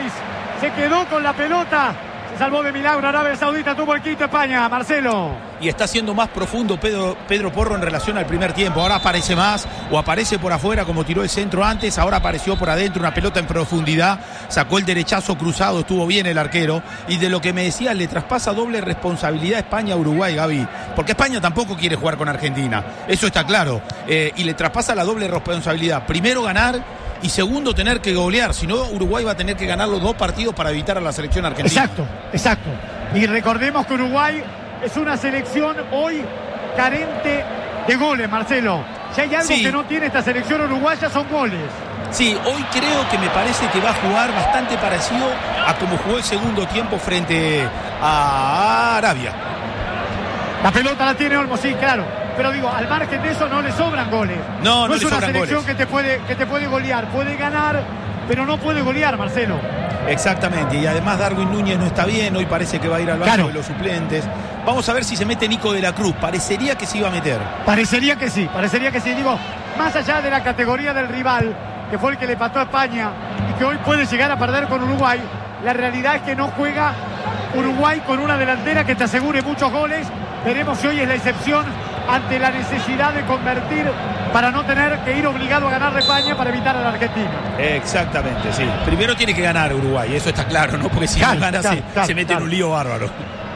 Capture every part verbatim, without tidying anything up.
Rice se quedó con la pelota. Se salvó de milagro Arabia Saudita, tuvo el quinto España, Marcelo. Y está siendo más profundo Pedro, Pedro Porro en relación al primer tiempo. Ahora aparece más o aparece por afuera como tiró el centro antes. Ahora apareció por adentro, una pelota en profundidad. Sacó el derechazo cruzado, estuvo bien el arquero. Y de lo que me decías, le traspasa doble responsabilidad a España a Uruguay, Gaby. Porque España tampoco quiere jugar con Argentina. Eso está claro. Eh, y le traspasa la doble responsabilidad. Primero ganar y segundo tener que golear. Si no, Uruguay va a tener que ganar los dos partidos para evitar a la selección argentina. Exacto, exacto. Y recordemos que Uruguay es una selección hoy carente de goles, Marcelo. Si hay algo sí. que no tiene esta selección uruguaya son goles. Sí, hoy creo que me parece que va a jugar bastante parecido a como jugó el segundo tiempo frente a Arabia. La pelota la tiene Olmo, sí, claro. Pero digo, al margen de eso no le sobran goles. No, no, no es le una sobran selección goles. que te puede, que te puede golear. Puede ganar, pero no puede golear, Marcelo. Exactamente, y además Darwin Núñez no está bien, hoy parece que va a ir al banco claro. de los suplentes. Vamos a ver si se mete Nico de la Cruz, parecería que se iba a meter. Parecería que sí, parecería que sí. Digo, más allá de la categoría del rival, que fue el que le pató a España y que hoy puede llegar a perder con Uruguay, la realidad es que no juega Uruguay con una delantera que te asegure muchos goles. Veremos si hoy es la excepción ante la necesidad de convertir para no tener que ir obligado a ganar de España para evitar a la Argentina. Exactamente, sí. Primero tiene que ganar Uruguay, eso está claro, ¿no? Porque si claro, no gana claro, se, claro, se mete claro. en un lío bárbaro.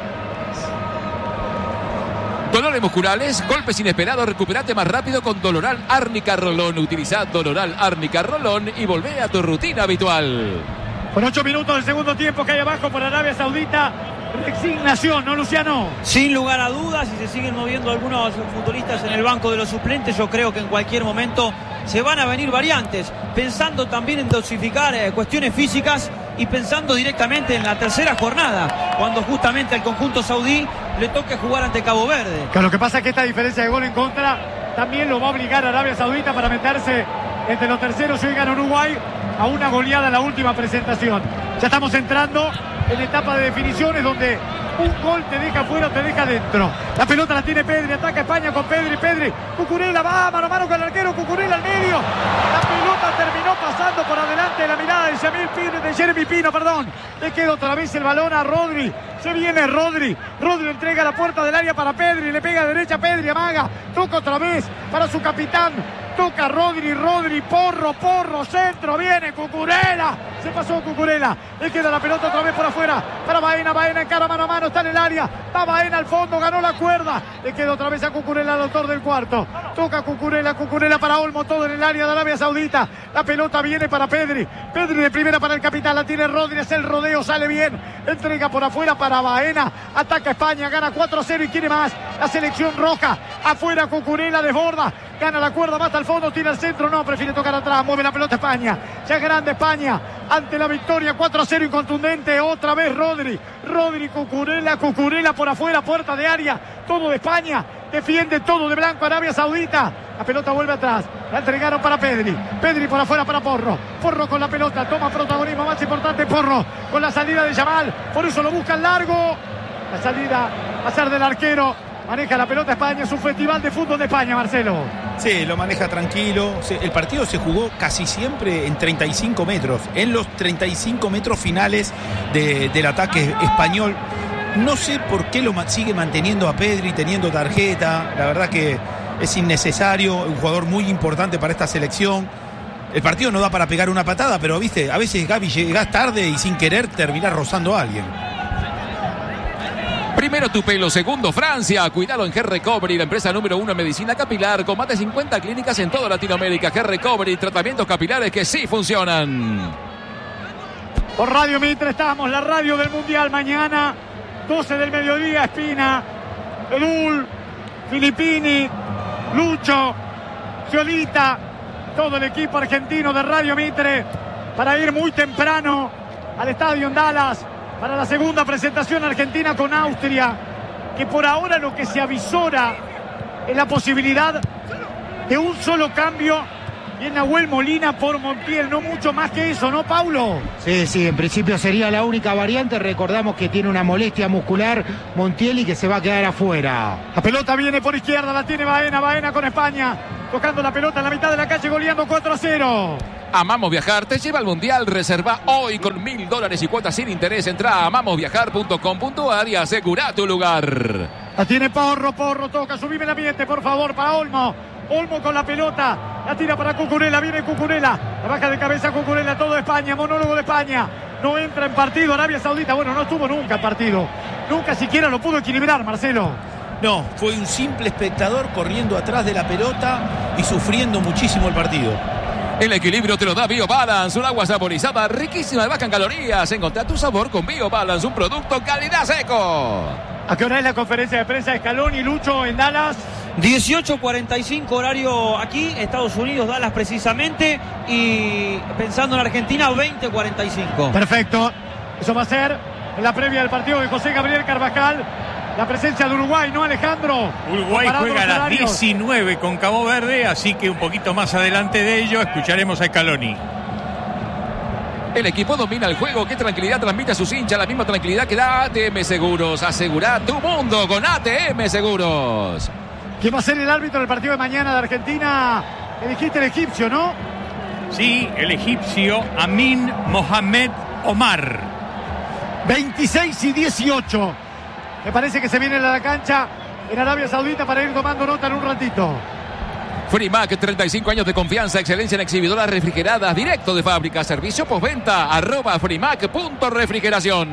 Dolores musculares, golpes inesperados, recuperate más rápido con Doloral Árnica Rolón. Utiliza Doloral Árnica Rolón y volvé a tu rutina habitual. Con ocho minutos del segundo tiempo que hay abajo por Arabia Saudita. Resignación, ¿no, Luciano? Sin lugar a dudas, si se siguen moviendo algunos futbolistas en el banco de los suplentes, yo creo que en cualquier momento se van a venir variantes, pensando también en dosificar eh, cuestiones físicas y pensando directamente en la tercera jornada, cuando justamente al conjunto saudí le toque jugar ante Cabo Verde. Claro, lo que pasa es que esta diferencia de gol en contra también lo va a obligar a Arabia Saudita para meterse entre los terceros y hoy gana Uruguay a una goleada en la última presentación. Ya estamos entrando en etapa de definiciones donde un gol te deja fuera o te deja dentro. La pelota la tiene Pedri, ataca España con Pedri, Pedri, Cucurella va mano a mano con el arquero, Cucurella al medio. La pelota terminó pasando por adelante de la mirada de, Yamil Pino, de Jeremy Pino, perdón. Le queda otra vez el balón a Rodri. Se viene Rodri. Rodri entrega la puerta del área para Pedri, le pega a derecha Pedri, amaga, toca otra vez para su capitán. Toca Rodri, Rodri, Porro, Porro, centro, viene Cucurella. Se pasó Cucurella. Le queda la pelota otra vez por afuera. Para Baena, Baena encara mano a mano, está en el área. Va Baena al fondo, ganó la cuerda. Le queda otra vez a Cucurella, el autor del cuarto. Toca Cucurella, Cucurella para Olmo, todo en el área de Arabia Saudita. La pelota viene para Pedri. Pedri de primera para el capitán, la tiene Rodri, es el rodeo, sale bien. Entrega por afuera para Baena. Ataca España, gana cuatro a cero y quiere más. La selección roja. Afuera Cucurella, desborda. Gana la cuerda, mata al fondo, tira al centro, no, prefiere tocar atrás, mueve la pelota España, ya es grande España, ante la victoria, cuatro a cero incontundente, otra vez Rodri, Rodri, Cucurella, Cucurella por afuera, puerta de área, todo de España, defiende todo de blanco Arabia Saudita, la pelota vuelve atrás, la entregaron para Pedri, Pedri por afuera para Porro, Porro con la pelota, toma protagonismo, más importante Porro, con la salida de Yamal, por eso lo busca largo, la salida va a ser del arquero. Maneja la pelota España, es un festival de fútbol de España, Marcelo. Sí, lo maneja tranquilo. El partido se jugó casi siempre en treinta y cinco metros, en los treinta y cinco metros finales de, del ataque español. No sé por qué lo sigue manteniendo a Pedri, teniendo tarjeta. La verdad que es innecesario, un jugador muy importante para esta selección. El partido no da para pegar una patada, pero viste, a veces Gaby llegás tarde y sin querer terminás rozando a alguien. Primero tu pelo, segundo Francia. Cuidado en G-Recovery, la empresa número uno en medicina capilar, con más de cincuenta clínicas en toda Latinoamérica. G-Recovery, tratamientos capilares que sí funcionan. Por Radio Mitre estamos, la radio del Mundial mañana, doce del mediodía, Espina, Edul, Filippini, Lucho, Giolita, todo el equipo argentino de Radio Mitre para ir muy temprano al estadio en Dallas para la segunda presentación argentina con Austria, que por ahora lo que se avisora es la posibilidad de un solo cambio y en Nahuel Molina por Montiel, no mucho más que eso, ¿no, Paulo? Sí, sí, en principio sería la única variante. Recordamos que tiene una molestia muscular Montiel y que se va a quedar afuera. La pelota viene por izquierda, la tiene Baena, Baena con España, tocando la pelota en la mitad de la calle, goleando cuatro a cero. Amamos Viajar te lleva al Mundial. Reserva hoy con mil dólares y cuotas sin interés. Entra a amamos viajar punto com punto a r y asegura tu lugar. La tiene Porro, Porro toca, subime el ambiente, por favor, para Olmo. Olmo con la pelota, la tira para Cucurella, viene Cucurella, la baja de cabeza Cucurella, todo España, monólogo de España. No entra en partido Arabia Saudita, bueno, no estuvo nunca en partido. Nunca siquiera lo pudo equilibrar, Marcelo. No, fue un simple espectador corriendo atrás de la pelota y sufriendo muchísimo el partido. El equilibrio te lo da BioBalance, un agua saborizada riquísima y baja en calorías. Encontrá tu sabor con BioBalance, un producto calidad seco. ¿A qué hora es la conferencia de prensa de Scaloni y Lucho en Dallas? dieciocho cuarenta y cinco horario aquí, Estados Unidos, Dallas precisamente. Y pensando en Argentina, veinte cuarenta y cinco. Perfecto. Eso va a ser en la previa del partido de José Gabriel Carvajal. La presencia de Uruguay, ¿no, Alejandro? Uruguay juega a las diecinueve con Cabo Verde, así que un poquito más adelante de ello escucharemos a Scaloni. El equipo domina el juego. Qué tranquilidad transmite a sus hinchas. La misma tranquilidad que da A T M Seguros. Asegura tu mundo con A T M Seguros. ¿Quién va a ser el árbitro del partido de mañana de Argentina? Elegiste el egipcio, ¿no? Sí, el egipcio Amin Mohamed Omar. veintiséis y dieciocho. Me parece que se viene a la cancha en Arabia Saudita para ir tomando nota en un ratito. Frimac, treinta y cinco años de confianza, excelencia en exhibidoras refrigeradas, directo de fábrica, servicio postventa, arroba frimac punto refrigeración.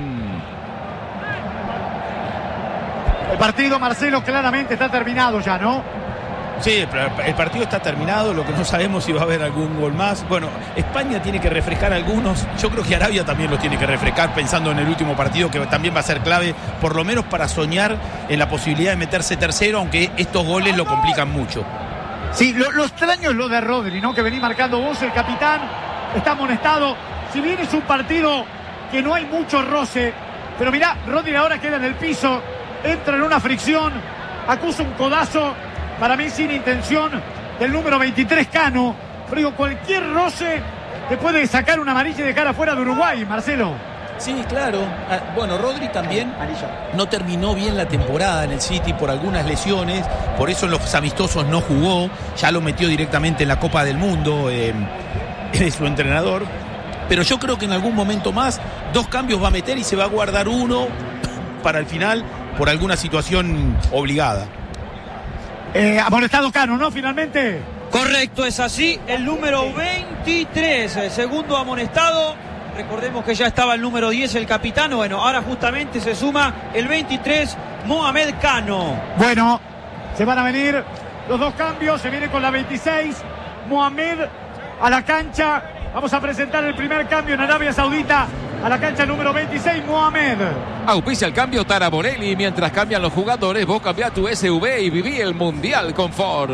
El partido, Marcelo, claramente está terminado ya, ¿no? Sí, el partido está terminado, lo que no sabemos si va a haber algún gol más. Bueno, España tiene que refrescar algunos, yo creo que Arabia también los tiene que refrescar pensando en el último partido, que también va a ser clave, por lo menos para soñar en la posibilidad de meterse tercero, aunque estos goles lo complican mucho. Sí, lo, lo extraño es lo de Rodri, ¿no? Que venís marcando vos, el capitán, está amonestado. Si bien es un partido que no hay mucho roce, pero mirá, Rodri ahora queda en el piso, entra en una fricción, acusa un codazo, para mí sin intención, del número veintitrés Cano. Pero digo, cualquier roce te puede sacar una amarilla y dejar afuera de Uruguay, Marcelo. Sí, claro. Bueno, Rodri también no terminó bien la temporada en el City por algunas lesiones, por eso en los amistosos no jugó, ya lo metió directamente en la Copa del Mundo, eh, es su entrenador. Pero yo creo que en algún momento más, dos cambios va a meter y se va a guardar uno para el final por alguna situación obligada. Eh, amonestado Cano, ¿no? Finalmente. Correcto, es así. El número veintitrés, el segundo amonestado. Recordemos que ya estaba el número diez, el capitán. Bueno, ahora justamente se suma el veintitrés, Mohamed Cano. Bueno, se van a venir los dos cambios. Se viene con la veintiséis, Mohamed a la cancha. Vamos a presentar el primer cambio en Arabia Saudita. A la cancha número veintiséis, Mohamed. Auspicia el cambio Tara Borelli. Mientras cambian los jugadores, vos cambiá tu S U V y viví el Mundial con Ford.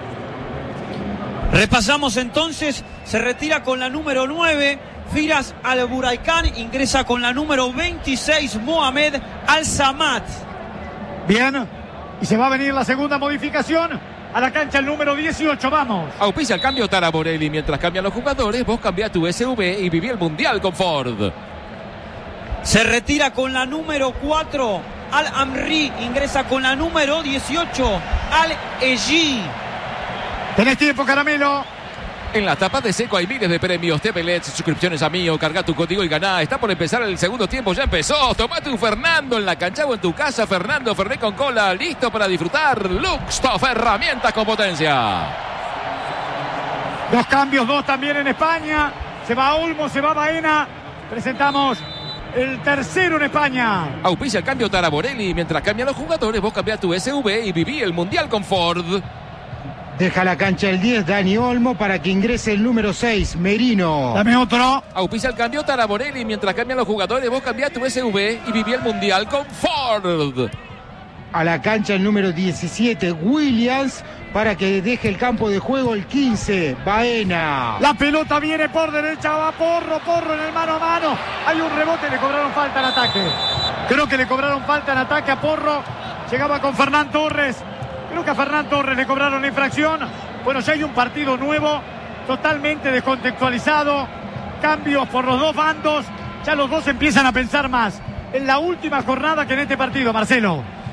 Repasamos entonces. Se retira con la número nueve, Firas Al-Buraikan. Ingresa con la número veintiséis, Mohamed Al-Samad. Bien. Y se va a venir la segunda modificación. A la cancha el número dieciocho, vamos. Auspicia el cambio Tara Borelli. Mientras cambian los jugadores, vos cambiá tu S U V y viví el Mundial con Ford. Se retira con la número cuatro, Al-Amri. Ingresa con la número dieciocho, Al-Eji. Tenés tiempo, Caramelo. En las tapas de Seco hay miles de premios. T V L E D, suscripciones a Mío, carga tu código y ganá. Está por empezar el segundo tiempo, ya empezó. Tomate un Fernando en la cancha o en tu casa. Fernando Fernet con cola, listo para disfrutar. Luxtoff, herramientas con potencia. Dos cambios, dos también en España. Se va Olmo, se va Baena. Presentamos el tercero en España. Auspicia el cambio Tara Borelli. Mientras cambian los jugadores, vos cambiá tu S U V y viví el Mundial con Ford. Deja la cancha el diez, Dani Olmo, para que ingrese el número seis, Merino. Dame otro. Auspicia el cambio Tara Borelli. Mientras cambian los jugadores, vos cambiá tu S U V y viví el Mundial con Ford. A la cancha el número diecisiete, Williams, para que deje el campo de juego el quince, Baena. La pelota viene por derecha, va Porro, Porro en el mano a mano. Hay un rebote, le cobraron falta en ataque. Creo que le cobraron falta en ataque a Porro. Llegaba con Fernán Torres. Creo que a Fernán Torres le cobraron la infracción. Bueno, ya hay un partido nuevo, totalmente descontextualizado. Cambios por los dos bandos. Ya los dos empiezan a pensar más en la última jornada que en este partido, Marcelo.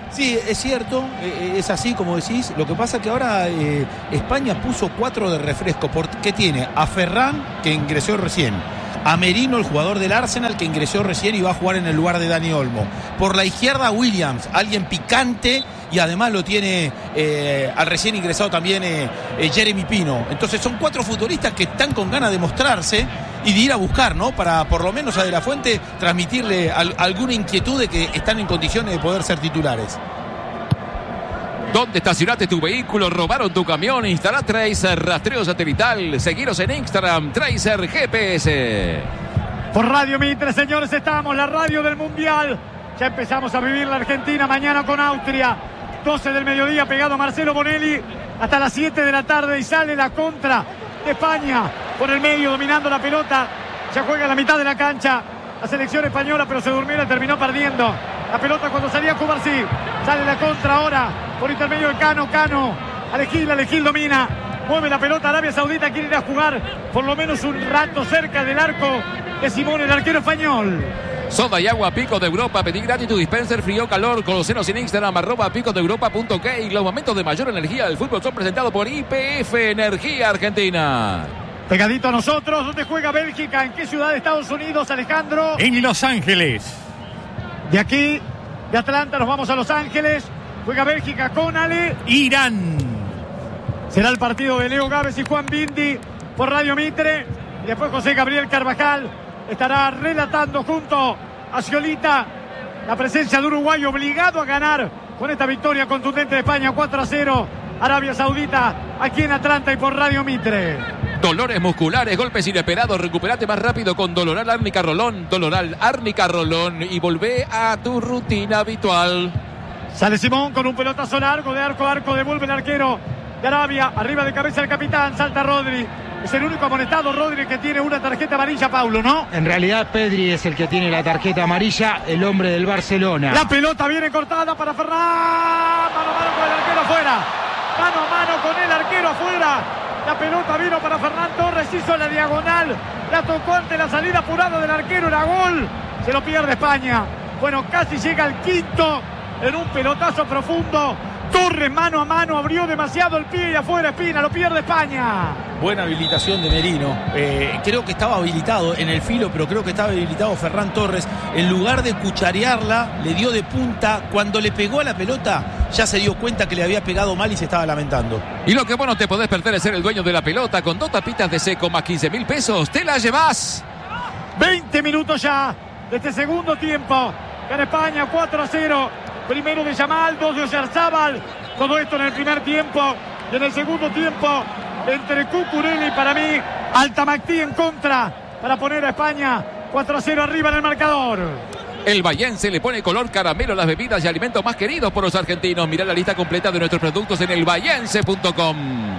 Sí, es cierto, eh, es así como decís. Lo que pasa es que ahora eh, España puso cuatro de refresco. Porque tiene a Ferran, que ingresó recién. A Merino, el jugador del Arsenal, que ingresó recién y va a jugar en el lugar de Dani Olmo. Por la izquierda, Williams, alguien picante, y además lo tiene eh, al recién ingresado también eh, eh, Jeremy Pino. Entonces son cuatro futbolistas que están con ganas de mostrarse y de ir a buscar, ¿no? Para por lo menos a De La Fuente transmitirle al, alguna inquietud de que están en condiciones de poder ser titulares. ¿Dónde estacionaste tu vehículo? ¿Robaron tu camión? Instala Tracer, rastreo satelital. Seguiros en Instagram, Tracer G P S. Por Radio Mitre, señores, estamos, la radio del Mundial. Ya empezamos a vivir la Argentina mañana con Austria. doce del mediodía, pegado a Marcelo Bonelli hasta las siete de la tarde y sale la contra de España por el medio, dominando la pelota. Ya juega a la mitad de la cancha la selección española, pero se durmió y terminó perdiendo la pelota cuando salía Cubarsí. Sale la contra ahora por intermedio de Cano. Cano, Alejil, Alejil domina, mueve la pelota. Arabia Saudita quiere ir a jugar por lo menos un rato cerca del arco de Simón, el arquero español. Soda y agua Pico de Europa. Pedí gratis tu dispenser frío calor. Conocenos en Instagram, arroba pico de europa punto k. Los momentos de mayor energía del fútbol son presentados por Y P F Energía Argentina. Pegadito a nosotros, ¿dónde juega Bélgica? ¿En qué ciudad de Estados Unidos, Alejandro? En Los Ángeles. De aquí, de Atlanta, nos vamos a Los Ángeles. Juega Bélgica con Ale. Irán. Será el partido de Leo Gávez y Juan Bindi por Radio Mitre. Y después José Gabriel Carvajal estará relatando junto a Sciolita la presencia de Uruguay, obligado a ganar con esta victoria contundente de España cuatro a cero. Arabia Saudita, aquí en Atlanta y por Radio Mitre. Dolores musculares, golpes inesperados, recuperate más rápido con Doloral Árnica Rolón. Doloral Árnica Rolón y volvé a tu rutina habitual. Sale Simón con un pelotazo largo de arco a arco, devuelve el arquero de Arabia, arriba de cabeza el capitán, salta Rodri. Es el único amonestado, Rodri, que tiene una tarjeta amarilla, Paulo, ¿no? En realidad Pedri es el que tiene la tarjeta amarilla, el hombre del Barcelona. La pelota viene cortada para Ferran. Mano a mano con el arquero afuera. Mano a mano con el arquero afuera. La pelota vino para Ferran Torres, hizo la diagonal. La tocó ante la salida apurada del arquero, era gol. Se lo pierde España. Bueno, casi llega al quinto en un pelotazo profundo. Torres mano a mano, abrió demasiado el pie y afuera Espina, lo pierde España. Buena habilitación de Merino. Eh, creo que estaba habilitado en el filo, pero creo que estaba habilitado Ferran Torres. En lugar de cucharearla, le dio de punta. Cuando le pegó a la pelota, ya se dio cuenta que le había pegado mal y se estaba lamentando. Y lo que vos no te podés perder es ser el dueño de la pelota. Con dos tapitas de seco más quince mil pesos, te la llevás. veinte minutos ya de este segundo tiempo. Gana España cuatro a cero. Primero de Yamal, dos de Oyarzábal. Todo esto en el primer tiempo. Y en el segundo tiempo, entre Cucurella y para mí, Altamactí en contra para poner a España cuatro a cero arriba en el marcador. El Bahiense le pone color caramelo a las bebidas y alimentos más queridos por los argentinos. Mirá la lista completa de nuestros productos en el bahiense punto com.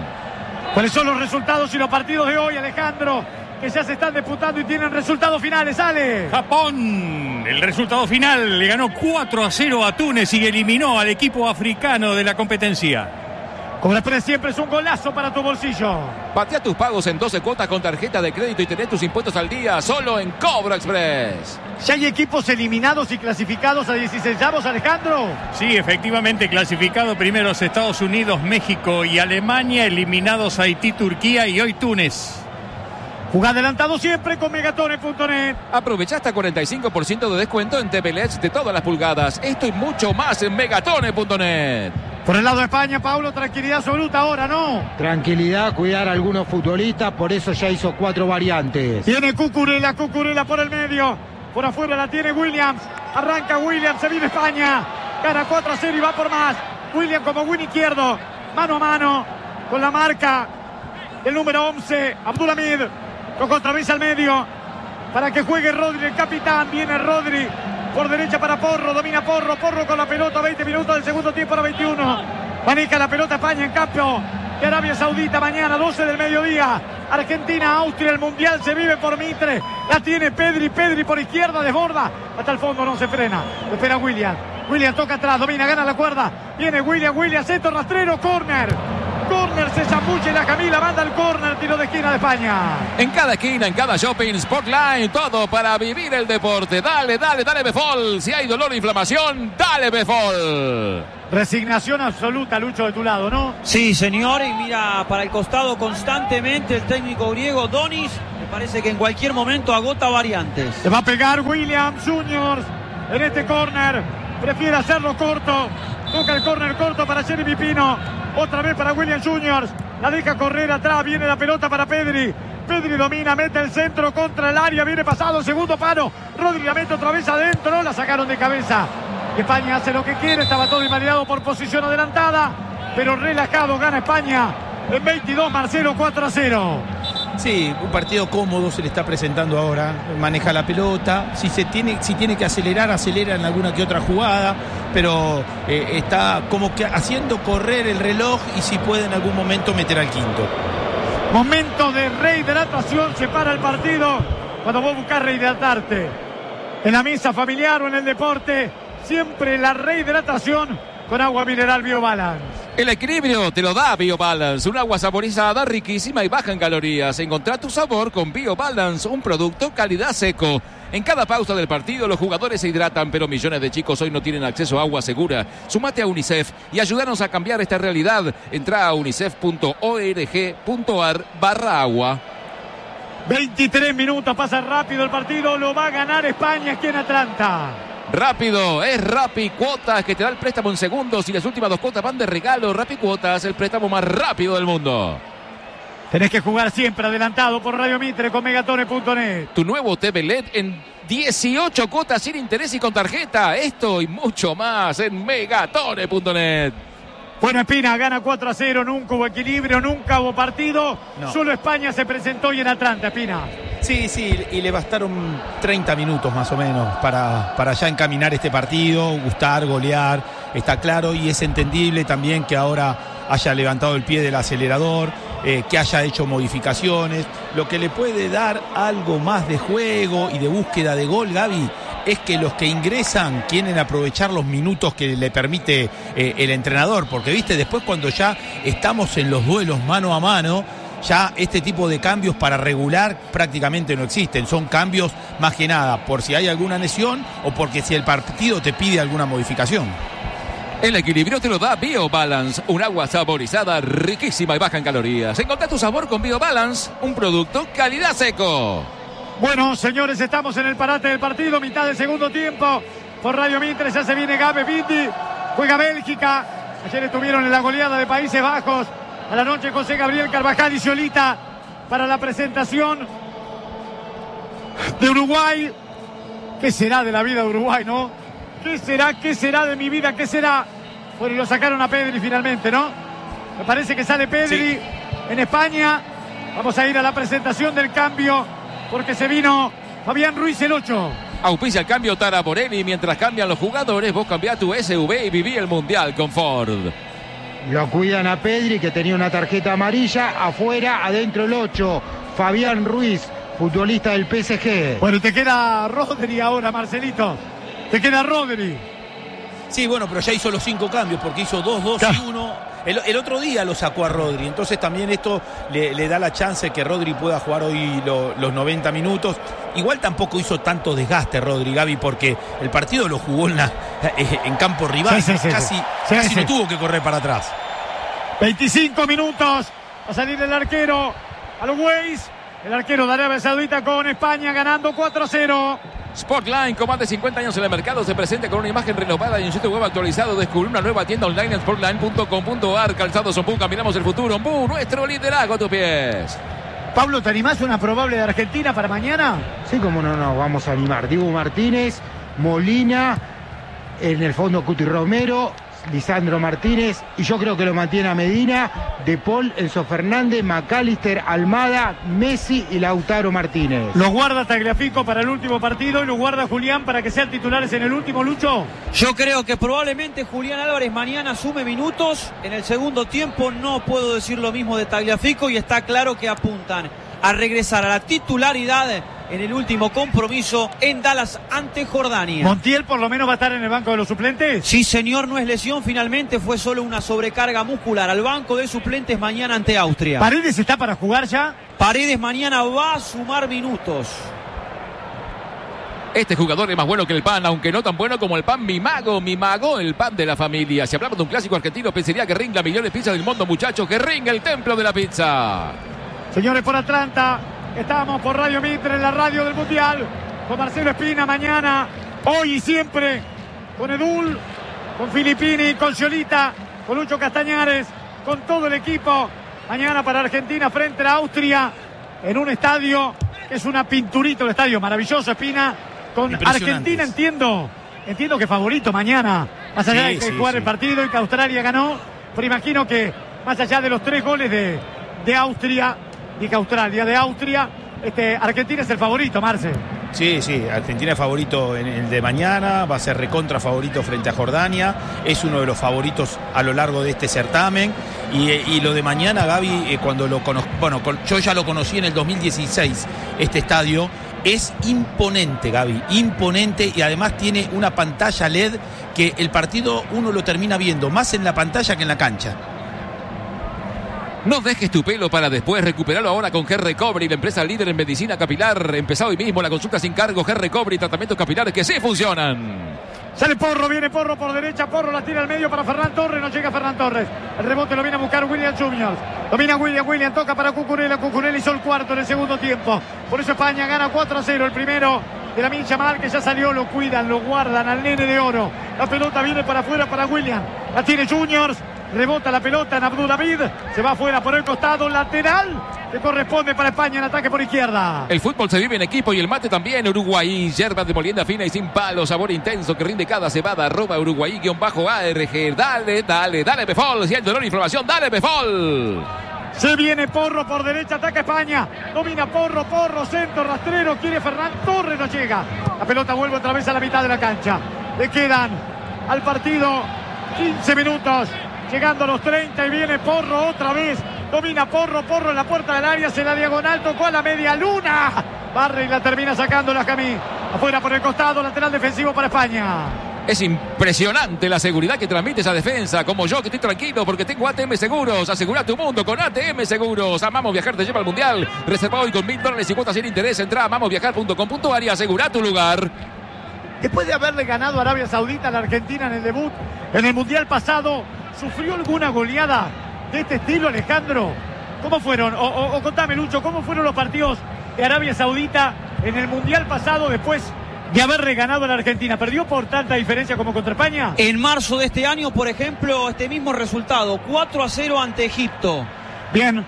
¿Cuáles son los resultados y los partidos de hoy, Alejandro? Que ya se están disputando y tienen resultados finales, sale. Japón, el resultado final, le ganó cuatro a cero a Túnez y eliminó al equipo africano de la competencia. Cobra Express siempre es un golazo para tu bolsillo. Patea tus pagos en doce cuotas con tarjeta de crédito y tenés tus impuestos al día solo en Cobra Express. ¿Ya hay equipos eliminados y clasificados a dieciseisavos, Alejandro? Sí, efectivamente, clasificado primeros Estados Unidos, México y Alemania, eliminados Haití, Turquía y hoy Túnez. Jugá adelantado siempre con megatones punto net. Aprovecha hasta cuarenta y cinco por ciento de descuento en T V L E Ds de todas las pulgadas. Esto y mucho más en megatones punto net. Por el lado de España, Paulo, tranquilidad absoluta ahora, ¿no? Tranquilidad, cuidar a algunos futbolistas, por eso ya hizo cuatro variantes. Tiene Cucurella, Cucurella por el medio. Por afuera la tiene Williams. Arranca Williams, se viene España. Gana cuatro a cero y va por más. Williams como win izquierdo. Mano a mano con la marca del número once, Abdulhamid. Lo contravisa al medio para que juegue Rodri, el capitán. Viene Rodri por derecha para Porro, domina Porro, Porro con la pelota, veinte minutos del segundo tiempo a veintiuno. Maneja la pelota España en campo de Arabia Saudita mañana, doce del mediodía. Argentina, Austria, el Mundial se vive por Mitre. La tiene Pedri, Pedri por izquierda, desborda. Hasta el fondo no se frena. Lo espera William. William toca atrás, domina, gana la cuerda. Viene William, William, centro rastrero, córner. córner, se zambulle la Camila, manda el córner, tiro de esquina de España. En cada esquina, en cada shopping, Sportline, todo para vivir el deporte. Dale, dale, dale Befol. Si hay dolor o inflamación, dale Befol. Resignación absoluta, Lucho, de tu lado, ¿no? Sí, señor, y mira para el costado constantemente el técnico griego Donis. Me parece que en cualquier momento agota variantes. Se va a pegar Williams Juniors en este córner. Prefiere hacerlo corto. Toca el córner corto para Jeremy Pino. Otra vez para Williams Juniors. La deja correr atrás. Viene la pelota para Pedri. Pedri domina, mete el centro contra el área. Viene pasado, segundo palo. Rodri la mete otra vez adentro. La sacaron de cabeza. España hace lo que quiere. Estaba todo invalidado por posición adelantada. Pero relajado gana España. En veintidós, Marcelo, cuatro a cero. Sí, un partido cómodo se le está presentando ahora. Maneja la pelota. Si, se tiene, si tiene que acelerar, acelera en alguna que otra jugada. Pero eh, está como que haciendo correr el reloj y si puede en algún momento meter al quinto. Momento de rehidratación. Se para el partido cuando vos buscás rehidratarte. En la mesa familiar o en el deporte, siempre la rehidratación con agua mineral BioBalance. El equilibrio te lo da BioBalance, un agua saborizada, riquísima y baja en calorías. Encontrá tu sabor con BioBalance, un producto calidad seco. En cada pausa del partido los jugadores se hidratan, pero millones de chicos hoy no tienen acceso a agua segura. Sumate a UNICEF y ayúdanos a cambiar esta realidad. Entrá a unicef punto org punto ar barra agua. veintitrés minutos, pasa rápido el partido, lo va a ganar España aquí en Atlanta. Rápido, es Rappi Cuotas que te da el préstamo en segundos y las últimas dos cuotas van de regalo. Rappi Cuotas, el préstamo más rápido del mundo. Tenés que jugar siempre adelantado por Radio Mitre con megatone punto net. Tu nuevo T V L E D en dieciocho cuotas sin interés y con tarjeta. Esto y mucho más en megatone punto net. Bueno, Espina gana cuatro a cero, nunca hubo equilibrio, nunca hubo partido. No. Solo España se presentó hoy en Atlanta, Espina. Sí, sí, y le bastaron treinta minutos más o menos para, para ya encaminar este partido, gustar, golear, está claro y es entendible también que ahora haya levantado el pie del acelerador, eh, que haya hecho modificaciones. Lo que le puede dar algo más de juego y de búsqueda de gol, Gaby, es que los que ingresan quieren aprovechar los minutos que le permite eh, el entrenador, porque viste, después cuando ya estamos en los duelos mano a mano, ya este tipo de cambios para regular prácticamente no existen. Son cambios más que nada por si hay alguna lesión o porque si el partido te pide alguna modificación. El equilibrio te lo da BioBalance, un agua saborizada, riquísima y baja en calorías. Encontrá tu sabor con BioBalance, un producto calidad seco. Bueno, señores, estamos en el parate del partido, mitad del segundo tiempo. Por Radio Mitre ya se viene Gabe Viti, juega Bélgica. Ayer estuvieron en la goleada de Países Bajos. A la noche José Gabriel Carvajal y Solita para la presentación de Uruguay. ¿Qué será de la vida de Uruguay, no? ¿Qué será? ¿Qué será de mi vida? ¿Qué será? Bueno, y lo sacaron a Pedri finalmente, ¿no? Me parece que sale Pedri sí. En España. Vamos a ir a la presentación del cambio porque se vino Fabián Ruiz el ocho. Auspicia el cambio Tara Borelli. Mientras cambian los jugadores, vos cambiá tu S U V y viví el Mundial con Ford. Lo cuidan a Pedri, que tenía una tarjeta amarilla. Afuera, adentro el ocho. Fabián Ruiz, futbolista del P S G. Bueno, y te queda Rodri ahora, Marcelito. Te queda Rodri. Sí, bueno, pero ya hizo los cinco cambios porque hizo dos, dos y uno. El, el otro día lo sacó a Rodri, entonces también esto le, le da la chance que Rodri pueda jugar hoy lo, los noventa minutos. Igual tampoco hizo tanto desgaste Rodri, Gaby, porque el partido lo jugó en, la, en campo rival, sí, sí, sí, casi, sí. casi sí, no sí. tuvo que correr para atrás. veinticinco minutos, va a salir el arquero a los Waze. El arquero de Arabia Saudita con España ganando cuatro a cero. Sportline, con más de cincuenta años en el mercado, se presenta con una imagen renovada y un sitio web actualizado. Descubrí una nueva tienda online en sportline punto com punto ar. Calzados Ombú, caminamos el futuro. Ombú, nuestro liderazgo a tus pies. Pablo, ¿te animás a una probable de Argentina para mañana? Sí, como no nos vamos a animar. Diego Martínez, Molina, en el fondo Cuti Romero, Lisandro Martínez, y yo creo que lo mantiene a Medina, De Paul, Enzo Fernández, McAllister, Almada, Messi y Lautaro Martínez. ¿Los guarda Tagliafico para el último partido y los guarda Julián para que sean titulares en el último, Lucho? Yo creo que probablemente Julián Álvarez mañana sume minutos. En el segundo tiempo no puedo decir lo mismo de Tagliafico y está claro que apuntan a regresar a la titularidad en el último compromiso en Dallas ante Jordania. ¿Montiel por lo menos va a estar en el banco de los suplentes? Sí, señor, no es lesión, finalmente fue solo una sobrecarga muscular. Al banco de suplentes mañana ante Austria. ¿Paredes está para jugar ya? Paredes mañana va a sumar minutos. Este jugador es más bueno que el pan, aunque no tan bueno como el pan Mi Mago, Mi Mago, el pan de la familia. Si hablamos de un clásico argentino, pensaría que Ring, la mejor pizza del mundo, muchachos, que Ring, el templo de la pizza. Señores, por Atlanta, estamos por Radio Mitre, en la radio del Mundial, con Marcelo Espina mañana, hoy y siempre, con Edul, con Filippini, con Sciolita, con Lucho Castañares, con todo el equipo, mañana para Argentina frente a Austria, en un estadio que es una pinturita, el estadio maravilloso, Espina. Con Argentina entiendo, entiendo que favorito mañana, más allá sí, de que sí, jugar sí. el partido y que Australia ganó, pero imagino que más allá de los tres goles de, de Austria, dije Australia, de Austria, este, Argentina es el favorito, Marce. Sí, sí, Argentina es favorito en el de mañana, va a ser recontra favorito frente a Jordania, es uno de los favoritos a lo largo de este certamen. Y, y lo de mañana, Gaby, eh, cuando lo conozco, bueno, con, yo ya lo conocí en el dos mil dieciséis, este estadio. Es imponente, Gaby, imponente, y además tiene una pantalla L E D que el partido uno lo termina viendo más en la pantalla que en la cancha. No dejes tu pelo para después, recuperarlo ahora con Hair Recovery, la empresa líder en medicina capilar. Empezá hoy mismo la consulta sin cargo, Hair Recovery, tratamientos capilares que sí funcionan. Sale Porro, viene Porro por derecha, Porro la tira al medio para Ferran Torres, no llega Ferran Torres. El rebote lo viene a buscar William Junior. Domina William, William toca para Cucurella, Cucurella hizo el cuarto en el segundo tiempo. Por eso España gana cuatro a cero, el primero de la Mincha Mal, que ya salió, lo cuidan, lo guardan al nene de oro. La pelota viene para afuera para William, la tiene Juniors. Rebota la pelota en Abdulavid, se va afuera por el costado, lateral que corresponde para España en ataque por izquierda. El fútbol se vive en equipo y el mate también. Uruguay, yerba de molienda fina y sin palo, sabor intenso que rinde cada cebada. Arroba Uruguay guión bajo A R G. Dale, dale, dale Befol, si hay dolor e inflamación, dale Befol. Se viene Porro por derecha, ataca España, domina Porro, Porro, centro, rastrero, quiere Ferran Torres, no llega. La pelota vuelve otra vez a la mitad de la cancha. Le quedan al partido quince minutos. Llegando a los treinta y viene Porro otra vez. Domina Porro, Porro en la puerta del área, se la diagonal, tocó a la media luna. Barre y la termina sacando la Jamí. Afuera por el costado, lateral defensivo para España. Es impresionante la seguridad que transmite esa defensa. Como yo, que estoy tranquilo porque tengo A T M Seguros. Asegura tu mundo con A T M Seguros. Amamos Viajar te lleva al Mundial. Reserva hoy con mil dólares y cuotas sin interés. Entra a amamos viajar punto com punto a r y asegura tu lugar. Después de haberle ganado a Arabia Saudita a la Argentina en el debut, en el Mundial pasado, ¿sufrió alguna goleada de este estilo, Alejandro? ¿Cómo fueron? O, o, o contame, Lucho, ¿cómo fueron los partidos de Arabia Saudita en el Mundial pasado después de haberle ganado a la Argentina? ¿Perdió por tanta diferencia como contra España? En marzo de este año, por ejemplo, este mismo resultado, cuatro a cero ante Egipto. Bien,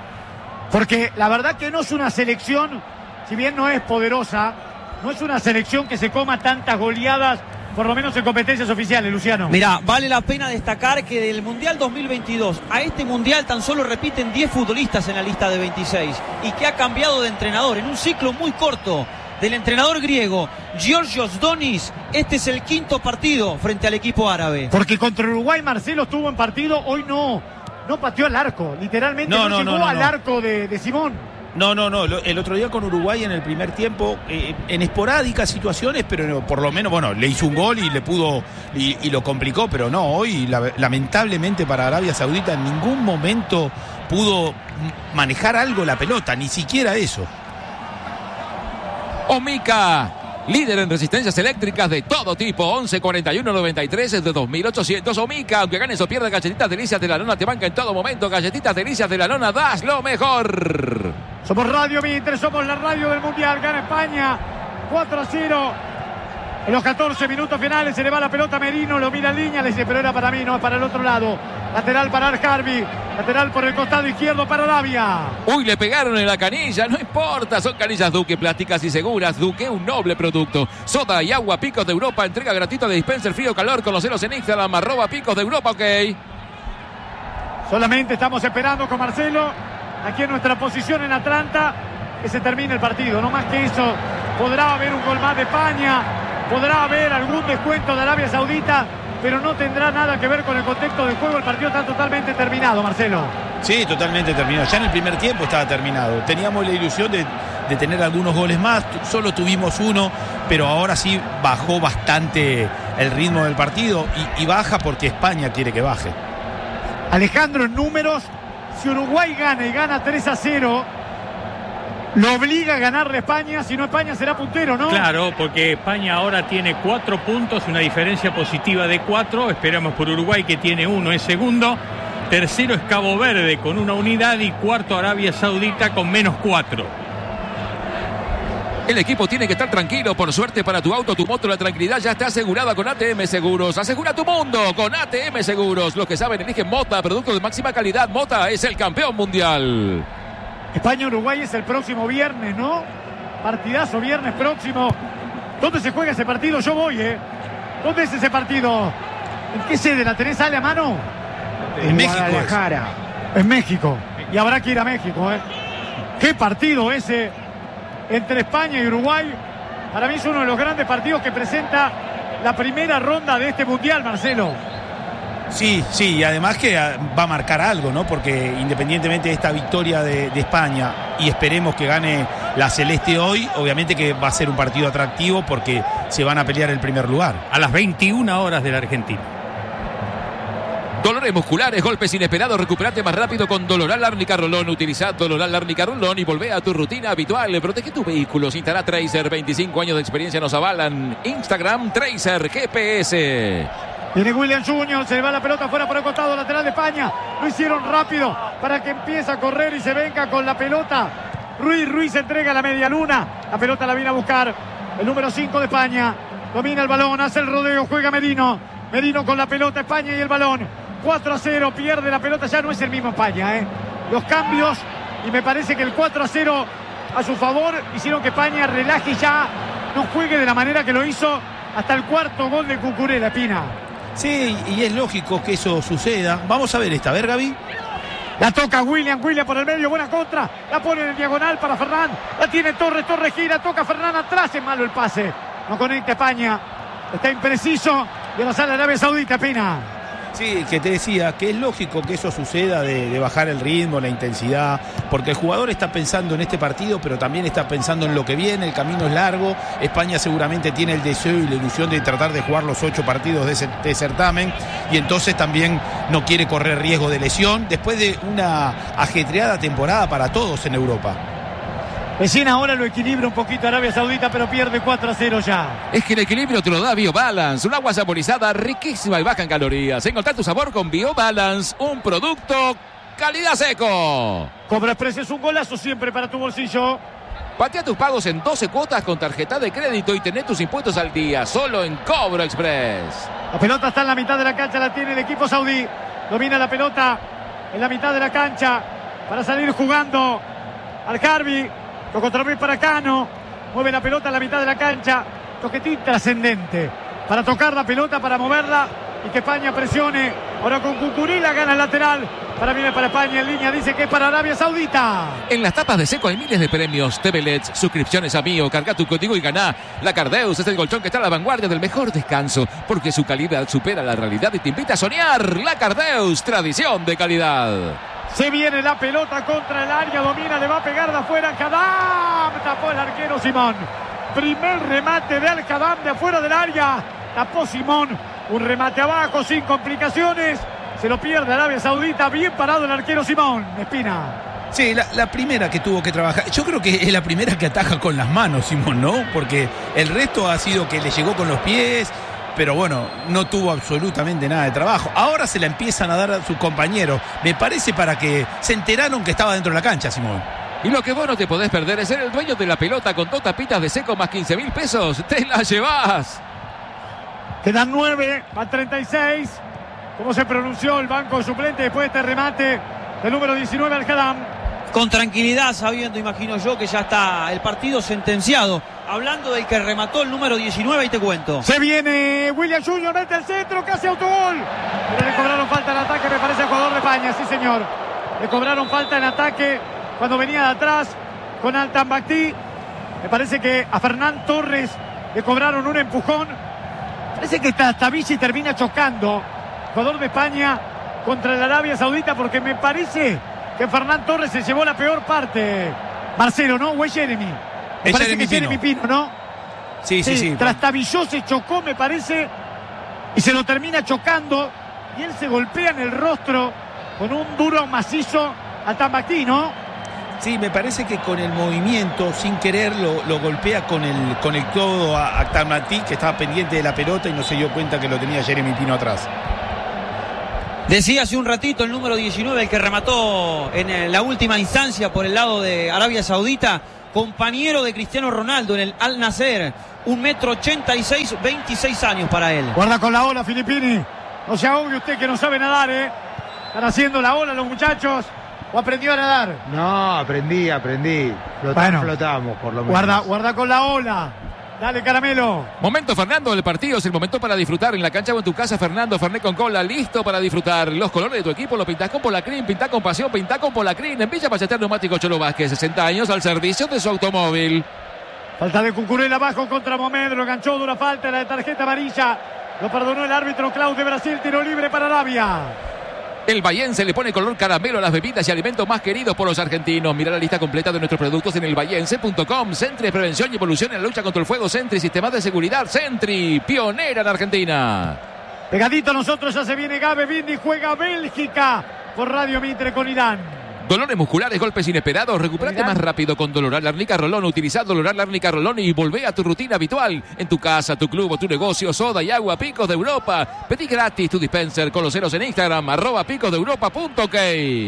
porque la verdad que no es una selección, si bien no es poderosa, no es una selección que se coma tantas goleadas, por lo menos en competencias oficiales, Luciano. Mirá, vale la pena destacar que del Mundial dos mil veintidós a este Mundial tan solo repiten diez futbolistas en la lista de veintiséis y que ha cambiado de entrenador en un ciclo muy corto. Del entrenador griego Georgios Donis, este es el quinto partido frente al equipo árabe. Porque contra Uruguay Marcelo estuvo en partido, hoy no, no pateó al arco, literalmente no, no, no llegó no, no, al no. arco de, de Simón. No, no, no. El otro día con Uruguay en el primer tiempo, eh, en esporádicas situaciones, pero por lo menos, bueno, le hizo un gol y le pudo, y, y lo complicó, pero no, hoy la, lamentablemente para Arabia Saudita en ningún momento pudo manejar algo la pelota, ni siquiera eso. Omica, líder en resistencias eléctricas de todo tipo. Once cuarenta y uno noventa y tres de dos mil ochocientos. Omica, aunque ganes o pierdas, galletitas delicias de la lona te banca en todo momento. Galletitas delicias de la lona, das lo mejor. Somos Radio Mitre, somos la radio del Mundial. Gana España cuatro a cero. En los catorce minutos finales se le va la pelota a Merino, lo mira en línea, le dice, pero era para mí, no es para el otro lado. Lateral para Al-Harbi, lateral por el costado izquierdo para Arabia. Uy, le pegaron en la canilla, no importa, son canillas Duque, plásticas y seguras. Duque, un noble producto. Soda y agua, Picos de Europa, entrega gratuita de dispenser frío-calor. Conocelos en Instagram, arroba Picos de Europa, ok. Solamente estamos esperando con Marcelo, aquí en nuestra posición en Atlanta, que se termine el partido. No más que eso, podrá haber un gol más de España, podrá haber algún descuento de Arabia Saudita, pero no tendrá nada que ver con el contexto del juego. El partido está totalmente terminado, Marcelo. Sí, totalmente terminado. Ya en el primer tiempo estaba terminado. Teníamos la ilusión de, de tener algunos goles más. Solo tuvimos uno, pero ahora sí bajó bastante el ritmo del partido y, y baja porque España quiere que baje. Alejandro, en números, si Uruguay gana y gana tres a cero, lo obliga a ganarle a España, si no España será puntero, ¿no? Claro, porque España ahora tiene cuatro puntos, una diferencia positiva de cuatro. Esperamos por Uruguay, que tiene uno, es segundo. Tercero es Cabo Verde con una unidad y cuarto Arabia Saudita con menos cuatro. El equipo tiene que estar tranquilo. Por suerte para tu auto, tu moto, la tranquilidad ya está asegurada con A T M Seguros. Asegura tu mundo con A T M Seguros. Los que saben eligen Mota, producto de máxima calidad. Mota es el campeón mundial. España-Uruguay es el próximo viernes, ¿no? Partidazo, viernes próximo. ¿Dónde se juega ese partido? Yo voy, ¿eh? ¿Dónde es ese partido? ¿En qué sede? ¿La tenés, Ale, a mano? En, en México. Guadalajara. En México. Y habrá que ir a México, ¿eh? ¿Qué partido ese entre España y Uruguay? Para mí es uno de los grandes partidos que presenta la primera ronda de este Mundial, Marcelo. Sí, sí, y además que va a marcar algo, ¿no? Porque independientemente de esta victoria de, de España, y esperemos que gane la Celeste hoy, obviamente que va a ser un partido atractivo porque se van a pelear el primer lugar. A las veintiuna horas de la Argentina. Dolores musculares, golpes inesperados, recuperate más rápido con Doloral Árnica Rolón. Utiliza Doloral Árnica Rolón y volvé a tu rutina habitual. Protege tu vehículo. Instala Tracer, veinticinco años de experiencia nos avalan. Instagram Tracer G P S. Viene William Junior, se le va la pelota fuera por el costado lateral de España. Lo hicieron rápido para que empiece a correr y se venga con la pelota. Ruiz, Ruiz entrega la media luna. La pelota la viene a buscar el número cinco de España. Domina el balón, hace el rodeo, juega Merino. Merino con la pelota, España y el balón. cuatro a cero, pierde la pelota, ya no es el mismo España, ¿eh? Los cambios, y me parece que el cuatro a cero a su favor hicieron que España relaje y ya no juegue de la manera que lo hizo hasta el cuarto gol de Cucurella, Pina. Sí, y es lógico que eso suceda. Vamos a ver esta, a ver, Gaby. La toca William, William por el medio, buena contra. La pone en diagonal para Ferran. La tiene Torres, Torres gira, toca Ferran atrás, es malo el pase. No conecta España, está impreciso. Y ahora sale Arabia Saudita, Pina. Sí, que te decía que es lógico que eso suceda, de, de bajar el ritmo, la intensidad, porque el jugador está pensando en este partido, pero también está pensando en lo que viene, el camino es largo. España seguramente tiene el deseo y la ilusión de tratar de jugar los ocho partidos de ese de certamen, y entonces también no quiere correr riesgo de lesión, después de una ajetreada temporada para todos en Europa. Vecina ahora lo equilibra un poquito Arabia Saudita, pero pierde cuatro a cero ya. Es que el equilibrio te lo da BioBalance, un agua saborizada riquísima y baja en calorías. Encontrar tu sabor con BioBalance, un producto calidad seco. Cobra Express es un golazo siempre para tu bolsillo. Patea tus pagos en doce cuotas con tarjeta de crédito y tené tus impuestos al día, solo en Cobra Express. La pelota está en la mitad de la cancha, la tiene el equipo saudí. Domina la pelota en la mitad de la cancha para salir jugando al Harvey. Lo controla para Cano. Mueve la pelota en la mitad de la cancha. Toquetín trascendente para tocar la pelota, para moverla y que España presione. Ahora con Cucurella gana el lateral. Para viene para España en línea. Dice que es para Arabia Saudita. En las tapas de Seco hay miles de premios. T V L E D, suscripciones a Mío. Carga tu código y ganá. La Cardeus es el colchón que está a la vanguardia del mejor descanso, porque su calidad supera la realidad y te invita a soñar. La Cardeus, tradición de calidad. Se viene la pelota contra el área, domina, le va a pegar de afuera Al-Khadam, tapó el arquero Simón. Primer remate de Al-Khadam de afuera del área, tapó Simón, un remate abajo sin complicaciones, se lo pierde Arabia Saudita, bien parado el arquero Simón. Espina. Sí, la, la primera que tuvo que trabajar, yo creo que es la primera que ataja con las manos Simón, ¿no? Porque el resto ha sido que le llegó con los pies, pero bueno, no tuvo absolutamente nada de trabajo. Ahora se la empiezan a dar a sus compañeros. Me parece para que se enteraron que estaba dentro de la cancha, Simón. Y lo que vos no te podés perder es ser el dueño de la pelota con dos tapitas de Seco más quince mil pesos. ¡Te la llevás! Quedan nueve, a treinta y seis. ¿Cómo se pronunció el banco suplente después de este remate del número diecinueve Al-Khadam? Con tranquilidad, sabiendo, imagino yo, que ya está el partido sentenciado. Hablando del que remató el número diecinueve, y te cuento. Se viene William Junior, mete el centro, casi autogol. Pero le cobraron falta en ataque, me parece, al jugador de España, sí señor. Le cobraron falta en ataque cuando venía de atrás con Altambactí. Me parece que a Fernán Torres le cobraron un empujón. Parece que Tastavici termina chocando, jugador de España, contra el Arabia Saudita, porque me parece que Fernán Torres se llevó la peor parte. Marcelo, ¿no? ¿O es Jeremy? Me es parece Jeremy que es Jeremy Pino, ¿no? Sí, sí, sí. sí. Trastabilló, se chocó, me parece, y se lo termina chocando, y él se golpea en el rostro con un duro macizo a Tambaqui, ¿no? Sí, me parece que con el movimiento, sin querer, lo, lo golpea con el, con el codo a, a Tambaqui, que estaba pendiente de la pelota y no se dio cuenta que lo tenía Jeremy Pino atrás. Decía hace un ratito el número diecinueve, el que remató en la última instancia por el lado de Arabia Saudita, compañero de Cristiano Ronaldo en el Al Nassr, un metro ochenta y seis, veintiséis años para él. Guarda con la ola, Filippini. No se ahogue usted que no sabe nadar, ¿eh? Están haciendo la ola los muchachos. ¿O aprendió a nadar? No, aprendí, aprendí. Flotamos, bueno, flotamos, por lo menos. Guarda, guarda con la ola. Dale, Caramelo. Momento, Fernando, del partido. Es el momento para disfrutar en la cancha o en tu casa. Fernando Fernet con cola, listo para disfrutar. Los colores de tu equipo lo pintás con Polacrín, pintás con pasión, pintás con Polacrín. En Villa Ballester Neumático Cholo Vázquez, sesenta años al servicio de su automóvil. Falta de Cucurella abajo contra Momed. Lo enganchó, dura falta, la de tarjeta amarilla. Lo perdonó el árbitro Claudio de Brasil. Tiro libre para Arabia. El Bahiense le pone color caramelo a las bebidas y alimentos más queridos por los argentinos. Mira la lista completa de nuestros productos en el bahiense punto com. Sentry, prevención y evolución en la lucha contra el fuego. Sentry, sistemas de seguridad. Sentry, pionera en Argentina. Pegadito a nosotros ya se viene Gabe Bindi. Juega Bélgica por Radio Mitre con Irán. Dolores musculares, golpes inesperados. Recupérate más rápido con Doloral Árnica Rolón. Utiliza Doloral Árnica Rolón y volvé a tu rutina habitual. En tu casa, tu club o tu negocio. Soda y agua Picos de Europa. Pedí gratis tu dispenser con los ceros en Instagram. Arroba picos de europa punto ok.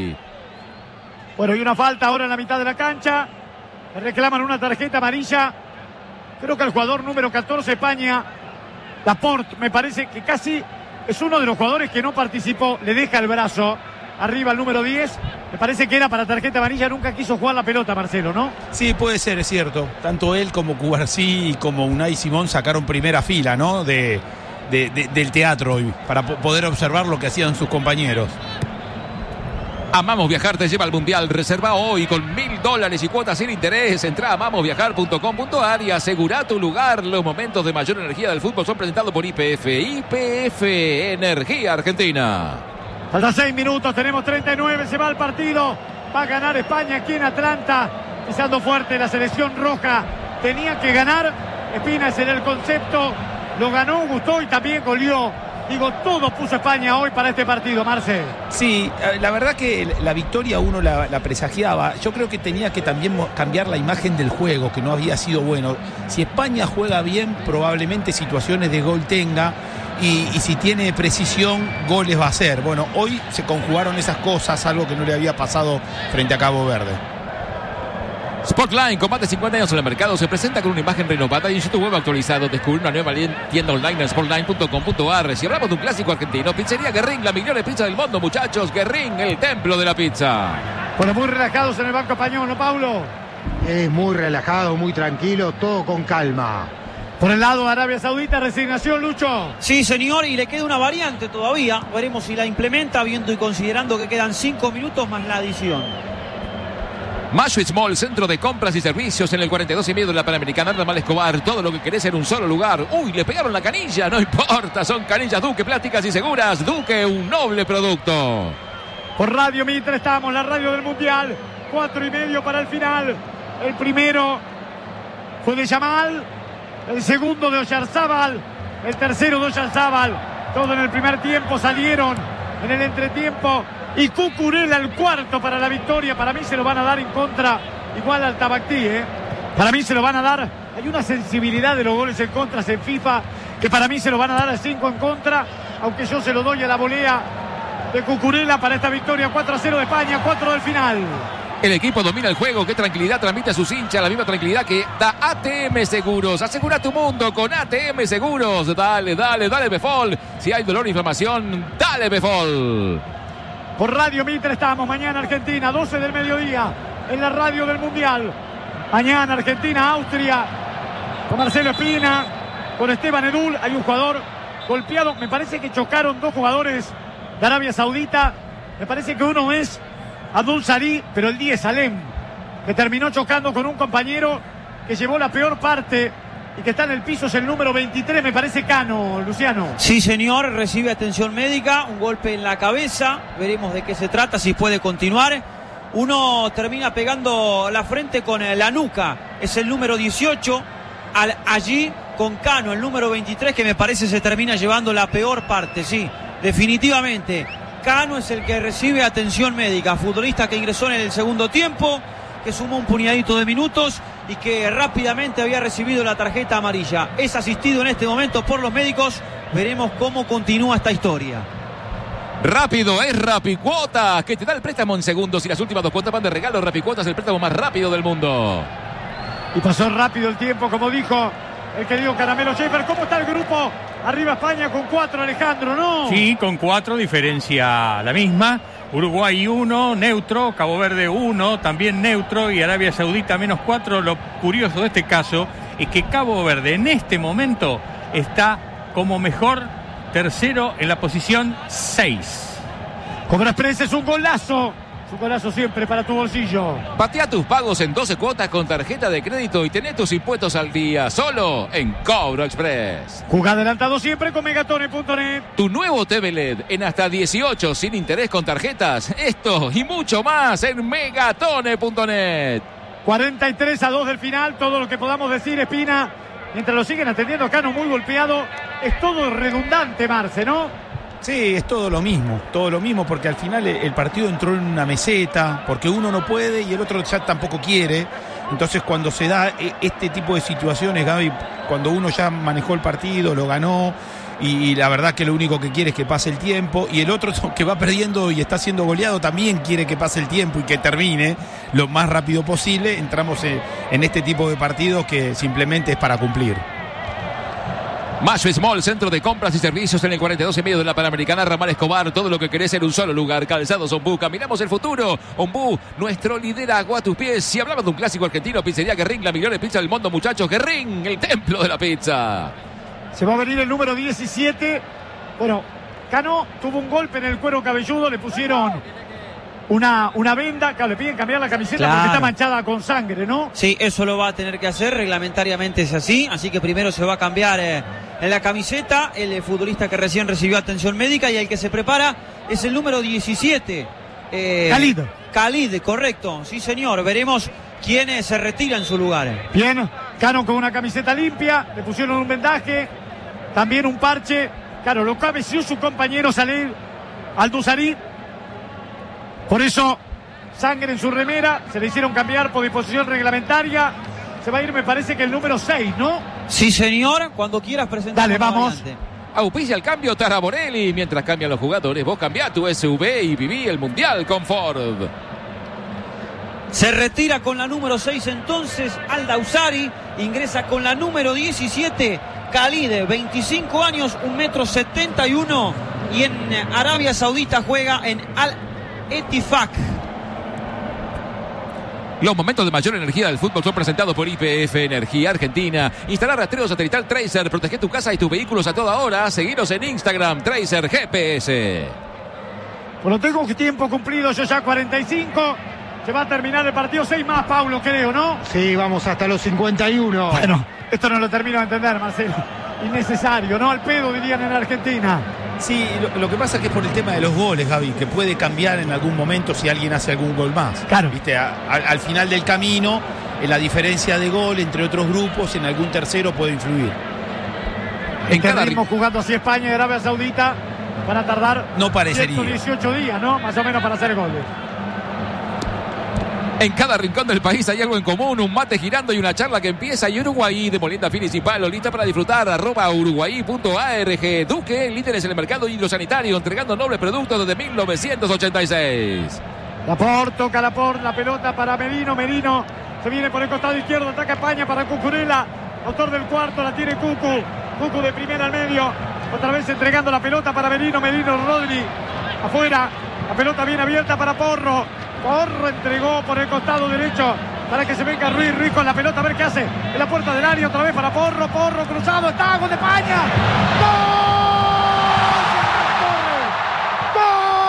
Bueno, y una falta ahora en la mitad de la cancha. Le reclaman una tarjeta amarilla. Creo que el jugador número catorce, España, Laporte, me parece que casi es uno de los jugadores que no participó. Le deja el brazo arriba el número diez. Me parece que era para tarjeta amarilla. Nunca quiso jugar la pelota, Marcelo, ¿no? Sí, puede ser, es cierto. Tanto él como Cubarsí y como Unai Simón sacaron primera fila, ¿no? De, de, de, del teatro hoy, para poder observar lo que hacían sus compañeros. Amamos Viajar te lleva al Mundial. Reserva hoy con mil dólares y cuotas sin interés. Entra a amamos viajar punto com punto a r y asegura tu lugar. Los momentos de mayor energía del fútbol son presentados por Y P F. Y P F, Energía Argentina. Faltan seis minutos, tenemos treinta y nueve, se va el partido. Va a ganar España aquí en Atlanta. Pisando fuerte la selección roja. Tenía que ganar. Espina, ese era el concepto. Lo ganó, gustó y también goleó. Digo, todo puso España hoy para este partido, Marce. Sí, la verdad que la victoria uno la, la presagiaba. Yo creo que tenía que también cambiar la imagen del juego, que no había sido bueno. Si España juega bien, probablemente situaciones de gol tenga. Y, y si tiene precisión, goles va a hacer. Bueno, hoy se conjugaron esas cosas, algo que no le había pasado frente a Cabo Verde. Spotline, con más de cincuenta años en el mercado, se presenta con una imagen renovada y un sitio web actualizado. Descubre una nueva tienda online en spotline punto com punto a r. Si hablamos de un clásico argentino, Pizzería Guerrín, la mejor pizza del mundo, muchachos. Guerrín, el templo de la pizza. Bueno, muy relajados en el banco español, ¿no, Paulo? Es muy relajado, muy tranquilo, todo con calma. Por el lado de Arabia Saudita, resignación, Lucho. Sí, señor, y le queda una variante todavía. Veremos si la implementa, viendo y considerando que quedan cinco minutos más la adición. Mashwitz Mall, centro de compras y servicios en el cuarenta y dos y medio de la Panamericana. Ramal Escobar, todo lo que querés en un solo lugar. Uy, le pegaron la canilla, no importa, son canillas Duque, plásticas y seguras. Duque, un noble producto. Por Radio Mitre estamos, la radio del Mundial. Cuatro y medio para el final. El primero fue de Yamal, el segundo de Oyarzábal, el tercero de Oyarzábal. Todo en el primer tiempo, salieron en el entretiempo. Y Cucurella el cuarto para la victoria. Para mí se lo van a dar en contra, igual al Tambaqui, ¿eh? Para mí se lo van a dar. Hay una sensibilidad de los goles en contra en FIFA que para mí se lo van a dar a cinco en contra, aunque yo se lo doy a la volea de Cucurella para esta victoria. Cuatro a cero de España, cuatro del final. El equipo domina el juego. Qué tranquilidad transmite a sus hinchas. La misma tranquilidad que da A T M Seguros. Asegura tu mundo con A T M Seguros. Dale, dale, dale Befol. Si hay dolor e inflamación, dale Befol. Por Radio Mitre estamos. Mañana Argentina, doce del mediodía, en la radio del Mundial. Mañana Argentina, Austria, con Marcelo Espina, con Esteban Edul. Hay un jugador golpeado. Me parece que chocaron dos jugadores de Arabia Saudita. Me parece que uno es Abdul Sari, pero el diez, Salem, que terminó chocando con un compañero que llevó la peor parte y que está en el piso, es el número veintitrés, me parece Cano, Luciano. Sí, señor, recibe atención médica, un golpe en la cabeza, veremos de qué se trata, si puede continuar. uno termina pegando la frente con la nuca. Es el número dieciocho, al, allí con Cano, el número veintitrés, que me parece se termina llevando la peor parte, sí, definitivamente. Cano es el que recibe atención médica, futbolista que ingresó en el segundo tiempo, que sumó un puñadito de minutos y que rápidamente había recibido la tarjeta amarilla. Es asistido en este momento por los médicos. Veremos cómo continúa esta historia. Rápido es Rapicuotas, que te da el préstamo en segundos y las últimas dos cuotas van de regalo. Rapicuotas, el préstamo más rápido del mundo. Y pasó rápido el tiempo, como dijo el querido Caramelo Schaefer. ¿Cómo está el grupo? Arriba España con cuatro, Alejandro, ¿no? Sí, con cuatro, diferencia la misma. Uruguay uno, neutro, Cabo Verde uno, también neutro, y Arabia Saudita menos cuatro. Lo curioso de este caso es que Cabo Verde en este momento está como mejor tercero en la posición seis. Cobra Express es un golazo. Es un golazo siempre para tu bolsillo. Patea tus pagos en doce cuotas con tarjeta de crédito y tené tus impuestos al día solo en Cobro Express. Juega adelantado siempre con megatone punto net. Tu nuevo T V L E D en hasta dieciocho sin interés con tarjetas. Esto y mucho más en megatone punto net. cuarenta y tres a dos del final. Todo lo que podamos decir, Espina, mientras lo siguen atendiendo a Cano muy golpeado. Es todo redundante, Marce, ¿no? Sí, es todo lo mismo, todo lo mismo, porque al final el partido entró en una meseta, porque uno no puede y el otro ya tampoco quiere. Entonces cuando se da este tipo de situaciones, Gaby, cuando uno ya manejó el partido, lo ganó, y, y la verdad que lo único que quiere es que pase el tiempo, y el otro que va perdiendo y está siendo goleado también quiere que pase el tiempo y que termine lo más rápido posible, entramos en, en este tipo de partidos que simplemente es para cumplir. Mayo Small, centro de compras y servicios en el cuarenta y dos y medio de la Panamericana, Ramal Escobar, todo lo que querés en un solo lugar. Calzados Ombú, caminamos el futuro. Ombú, nuestro liderazgo a tus pies. Si hablamos de un clásico argentino, pizzería Guerrín, la mejor pizza del mundo, muchachos. Guerrín, el templo de la pizza. Se va a venir el número diecisiete. Bueno, Cano tuvo un golpe en el cuero cabelludo, le pusieron una, una venda, claro, le piden cambiar la camiseta, claro, porque está manchada con sangre, ¿no? Sí, eso lo va a tener que hacer, reglamentariamente es así, así que primero se va a cambiar eh, en la camiseta el futbolista que recién recibió atención médica, y el que se prepara es el número diecisiete. Eh, Khalid. Khalid, correcto, sí señor, veremos quién se retira en su lugar. Bien, Cano con una camiseta limpia, le pusieron un vendaje, también un parche, claro, lo cabeció su compañero Saleh Aldusari. Por eso, sangre en su remera, se le hicieron cambiar por disposición reglamentaria. Se va a ir, me parece que el número seis, ¿no? Sí, señor, cuando quieras presentar. Dale, vamos. Auspicia el cambio Taraborelli. Mientras cambian los jugadores, vos cambiá tu S U V y viví el Mundial con Ford. Se retira con la número seis entonces Aldusari, ingresa con la número diecisiete, Khalid, veinticinco años, un metro setenta y uno, y en Arabia Saudita juega en Al Ettifaq. Los momentos de mayor energía del fútbol son presentados por Y P F Energía Argentina. Instalar rastreo satelital Tracer, protege tu casa y tus vehículos a toda hora. Seguiros en Instagram, Tracer G P S. Bueno, tengo tiempo cumplido, yo ya cuarenta y cinco. Se va a terminar el partido, seis más, Paulo, creo, ¿no? Sí, vamos hasta los cincuenta y uno. Bueno, esto no lo termino de entender, Marcelo. Innecesario, ¿no? Al pedo, dirían en Argentina. Sí, lo, lo que pasa es que es por el tema de los goles, Gaby, que puede cambiar en algún momento si alguien hace algún gol más. Claro. ¿Viste? A, a, al final del camino, en la diferencia de gol entre otros grupos, en algún tercero puede influir. En cada ritmo jugando así España y Arabia Saudita van a tardar no parecería. ciento dieciocho días, ¿no? Más o menos para hacer goles. En cada rincón del país hay algo en común, un mate girando y una charla que empieza. Y Uruguay, de Molienda Finis y Palo, lista para disfrutar. Arroba uruguay punto org. Duque, líderes en el mercado hidrosanitario, entregando nobles productos desde mil novecientos ochenta y seis. Laporte, toca Laporte, la pelota para Merino. Merino se viene por el costado izquierdo, ataca España para Cucurella. Autor del cuarto, la tiene Cucu. Cucu de primera al medio. Otra vez entregando la pelota para Merino. Merino, Rodri afuera. La pelota bien abierta para Porro. Porro entregó por el costado derecho para que se venga Ruiz. Ruiz con la pelota, a ver qué hace en la puerta del área, otra vez para Porro. Porro cruzado, está, gol de España. ¡Gol!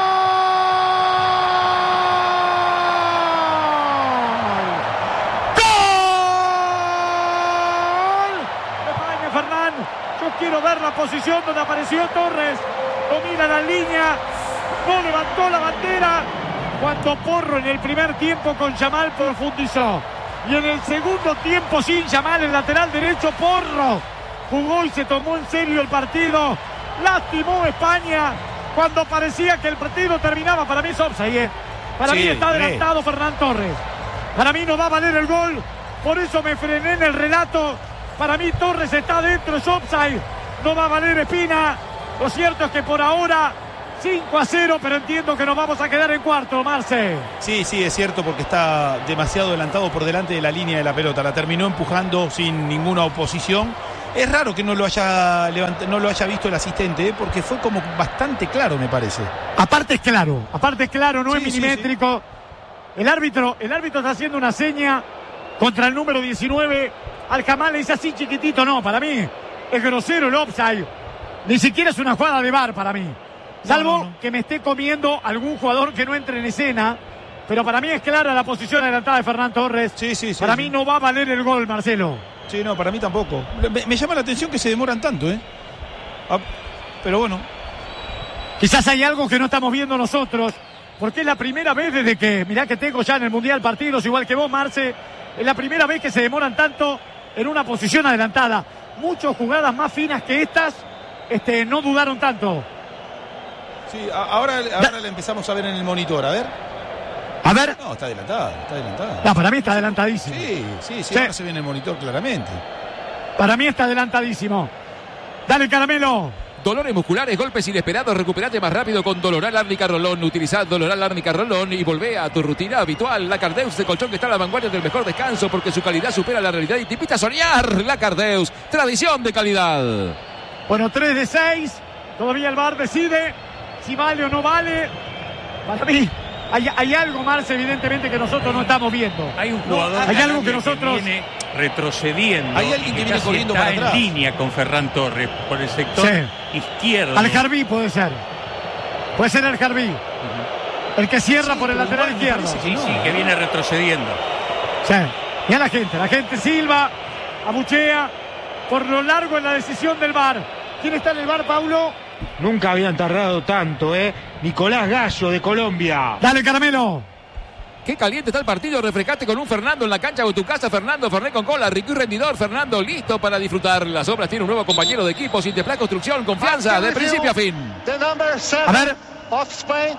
¡Gol! De España, Fernán. Yo quiero ver la posición donde apareció Torres. Domina la línea, no levantó la bandera. cuando Porro en el primer tiempo con Yamal profundizó. Y en el segundo tiempo sin Yamal, el lateral derecho, Porro jugó y se tomó en serio el partido. Lastimó a España cuando parecía que el partido terminaba. Para mí es offside, ¿eh? Para sí, mí está adelantado Fernán Torres. Para mí no va a valer el gol. Por eso me frené en el relato. Para mí Torres está dentro, es offside. No va a valer Espina. Lo cierto es que por ahora cinco a cero, pero entiendo que nos vamos a quedar en cuarto, Marce. Sí, sí, es cierto, porque está demasiado adelantado por delante de la línea de la pelota. La terminó empujando sin ninguna oposición. Es raro que no lo haya levant... no lo haya visto el asistente, ¿eh? Porque fue como bastante claro, me parece. Aparte es claro, aparte es claro, no sí, es milimétrico. Sí, sí. El árbitro, el árbitro está haciendo una seña contra el número diecinueve. Alcamal le dice así chiquitito, no, para mí es grosero el offside. Ni siquiera es una jugada de V A R para mí. Salvo no, no, no. que me esté comiendo algún jugador que no entre en escena. Pero para mí es clara la posición adelantada de Fernán Torres. Sí, sí, sí. Para sí. mí no va a valer el gol, Marcelo. Sí, no, para mí tampoco. Me, me llama la atención que se demoran tanto, ¿eh? Ah, pero bueno. Quizás hay algo que no estamos viendo nosotros. Porque es la primera vez desde que, mirá que tengo ya en el Mundial partidos, igual que vos, Marce. Es la primera vez que se demoran tanto en una posición adelantada. Muchas jugadas más finas que estas este, no dudaron tanto. Sí, ahora, ahora la empezamos a ver en el monitor, a ver. A ver. No, está adelantada, está adelantada. No, para mí está adelantadísimo. Sí, sí, sí, sí. Ahora se ve en el monitor claramente. Para mí está adelantadísimo. Dale, Caramelo. Dolores musculares, golpes inesperados, recuperate más rápido con Doloral Árnica Rolón. Utiliza Doloral Árnica Rolón y volvé a tu rutina habitual. La Cardeus de colchón que está a la vanguardia del mejor descanso porque su calidad supera la realidad y te invita a soñar. La Cardeus, tradición de calidad. Bueno, tres de seis. Todavía el V A R decide si vale o no vale. Para mí hay, hay algo, Marce, evidentemente que nosotros no estamos viendo. Hay un jugador no, hay algo que nosotros que viene retrocediendo. Hay alguien que viene corriendo está para en atrás. línea con Ferran Torres por el sector sí. izquierdo. Al-Jarbí puede ser. Puede ser el Jarbí. Uh-huh. El que cierra sí, por el lateral izquierdo. Sí, no. sí, que viene retrocediendo. Sí. Y a la gente, la gente silba, abuchea por lo largo en la decisión del V A R. ¿Quién está en el V A R, Paulo? Nunca habían tardado tanto, ¿eh? Nicolás Gallo de Colombia. Dale, Caramelo. Qué caliente está el partido, refrescate con un Fernando en la cancha o tu casa. Fernando, Fernet con cola, rico y rendidor. Fernando, listo para disfrutar. Las obras tiene un nuevo compañero de equipo. Sintepla Construcción, confianza de principio a fin. A ver. Of Spain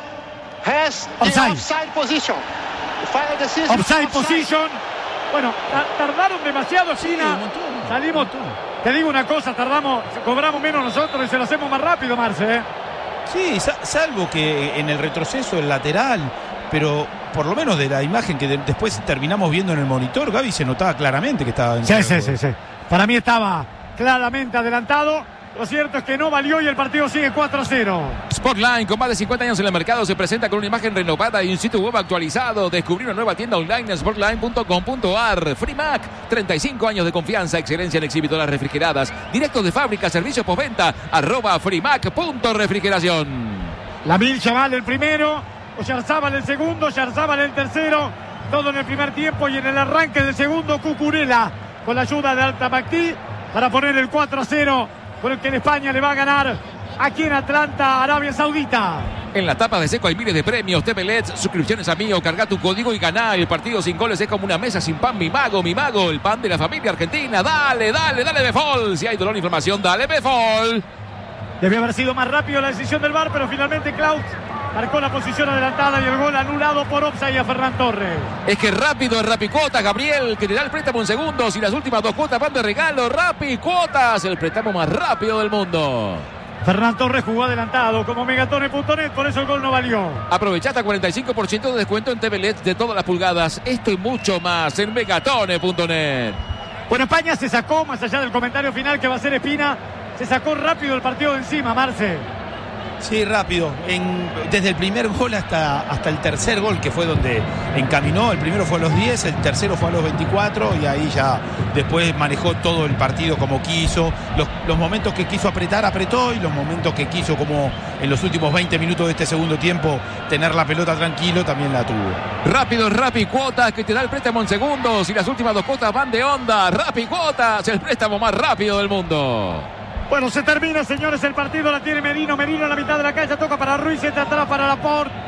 has offside. offside position. Final decision. Offside position. Bueno, tardaron demasiado, China. Sí, Salimos. Te digo una cosa, tardamos, cobramos menos nosotros y se lo hacemos más rápido, Marce. ¿eh? Sí, salvo que en el retroceso, el lateral, pero por lo menos de la imagen que de, después terminamos viendo en el monitor, Gaby, se notaba claramente que estaba en sí, sí, sí, sí. Para mí estaba claramente adelantado. Lo cierto es que no valió y el partido sigue cuatro a cero. Sportline, con más de cincuenta años en el mercado, se presenta con una imagen renovada y un sitio web actualizado. Descubrí una nueva tienda online en sportline punto com punto a r. Frimac, treinta y cinco años de confianza, excelencia en exhibitoras refrigeradas, directos de fábrica, servicios postventa, arroba frimac punto refrigeración. Lamil Chaval el primero, Oyarzábal el segundo, Oyarzábal el tercero, todo en el primer tiempo y en el arranque del segundo, Cucurella con la ayuda de Altamactí para poner el cuatro a cero. Por el que en España le va a ganar aquí en Atlanta, Arabia Saudita. En la tapa de Seco hay miles de premios. T V L E D, suscripciones a Mío, carga tu código y ganá. El partido sin goles es como una mesa sin pan. Mi mago, mi mago, el pan de la familia argentina. Dale, dale, dale Befol. Si hay dolor e inflamación, dale Befol. Debe haber sido más rápido la decisión del V A R, pero finalmente Klaus marcó la posición adelantada y el gol anulado por offside a Ferran Torres. Es que rápido es Rappi Cuotas, Gabriel, que te da el préstamo en segundos y las últimas dos cuotas van de regalo. Rappi Cuotas, el préstamo más rápido del mundo. Ferran Torres jugó adelantado como megatone punto net, por eso el gol no valió. Aprovecha hasta cuarenta y cinco por ciento de descuento en T V L E D de todas las pulgadas. Esto y mucho más en megatone punto net. Bueno, España se sacó, más allá del comentario final que va a hacer Espina, se sacó rápido el partido de encima, Marce. Sí, rápido. En, desde el primer gol hasta, hasta el tercer gol, que fue donde encaminó. El primero fue a los diez, el tercero fue a los veinticuatro y ahí ya después manejó todo el partido como quiso. Los, los momentos que quiso apretar, apretó, y los momentos que quiso, como en los últimos veinte minutos de este segundo tiempo, tener la pelota tranquilo, también la tuvo. Rápido, Rappi Cuotas, que te da el préstamo en segundos y las últimas dos cuotas van de onda. Rappi Cuotas, el préstamo más rápido del mundo. Bueno, se termina, señores, el partido. La tiene Merino. Merino en la mitad de la cancha. Toca para Ruiz. Está atrás para Laporte.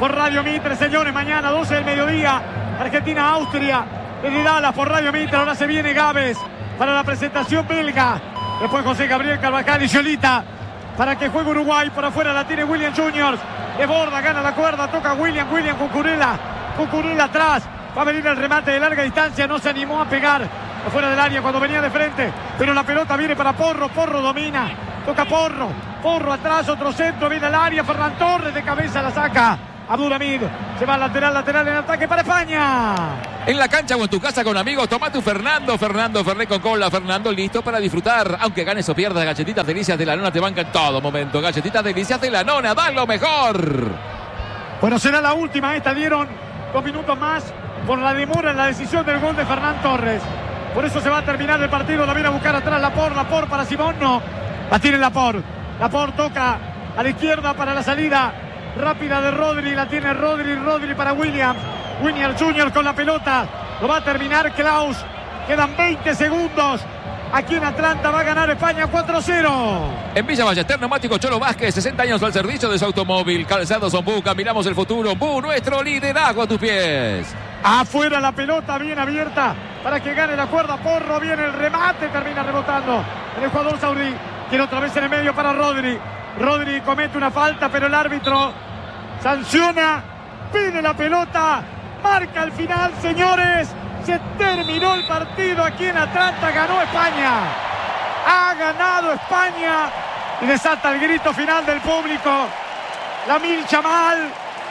por Radio Mitre, señores. Mañana, doce del mediodía, Argentina-Austria. Desde Dallas por Radio Mitre. Ahora se viene Gávez para la presentación belga. Después José Gabriel Carvajal y Yolita para que juegue Uruguay. Por afuera la tiene William Juniors. Desborda, gana la cuerda, toca William. William Cucurella. Cucurella atrás. Va a venir el remate de larga distancia. No se animó a pegar afuera del área cuando venía de frente. Pero la pelota viene para Porro. Porro domina. Toca Porro. Porro atrás, otro centro. Viene al área. Ferran Torres de cabeza la saca. Abdulhamid se va al lateral, lateral en ataque para España. En la cancha o en tu casa con amigos, toma tu Fernando, Fernando Fernet con cola, Fernando listo para disfrutar. Aunque ganes o pierdas, Galletitas Delicias de la Nona te banca en todo momento. Galletitas Delicias de la Nona, dan lo mejor. Bueno, será la última, esta dieron dos minutos más por la demora en la decisión del gol de Ferran Torres. Por eso se va a terminar el partido, la viene a buscar atrás Laporte, Laporte para Simón, no. La tiene Laporte, Laporte toca a la izquierda para la salida rápida de Rodri, la tiene Rodri, Rodri para Williams. Williams Junior con la pelota, lo va a terminar Klaus. Quedan veinte segundos. Aquí en Atlanta va a ganar España cuatro a cero. En Villa Ballester, Neumático Cholo Vázquez, sesenta años al servicio de su automóvil. Calzados Ombuca, miramos el futuro. Bu, nuestro liderazgo a tus pies. Afuera la pelota bien abierta para que gane la cuerda. Porro, viene el remate, termina rebotando el jugador saudí. Quiere otra vez en el medio para Rodri. Rodri comete una falta, pero el árbitro sanciona, pide la pelota, marca el final, señores. Se terminó el partido aquí en Atlanta, ganó España. Ha ganado España. Y desata el grito final del público. Lamine Yamal.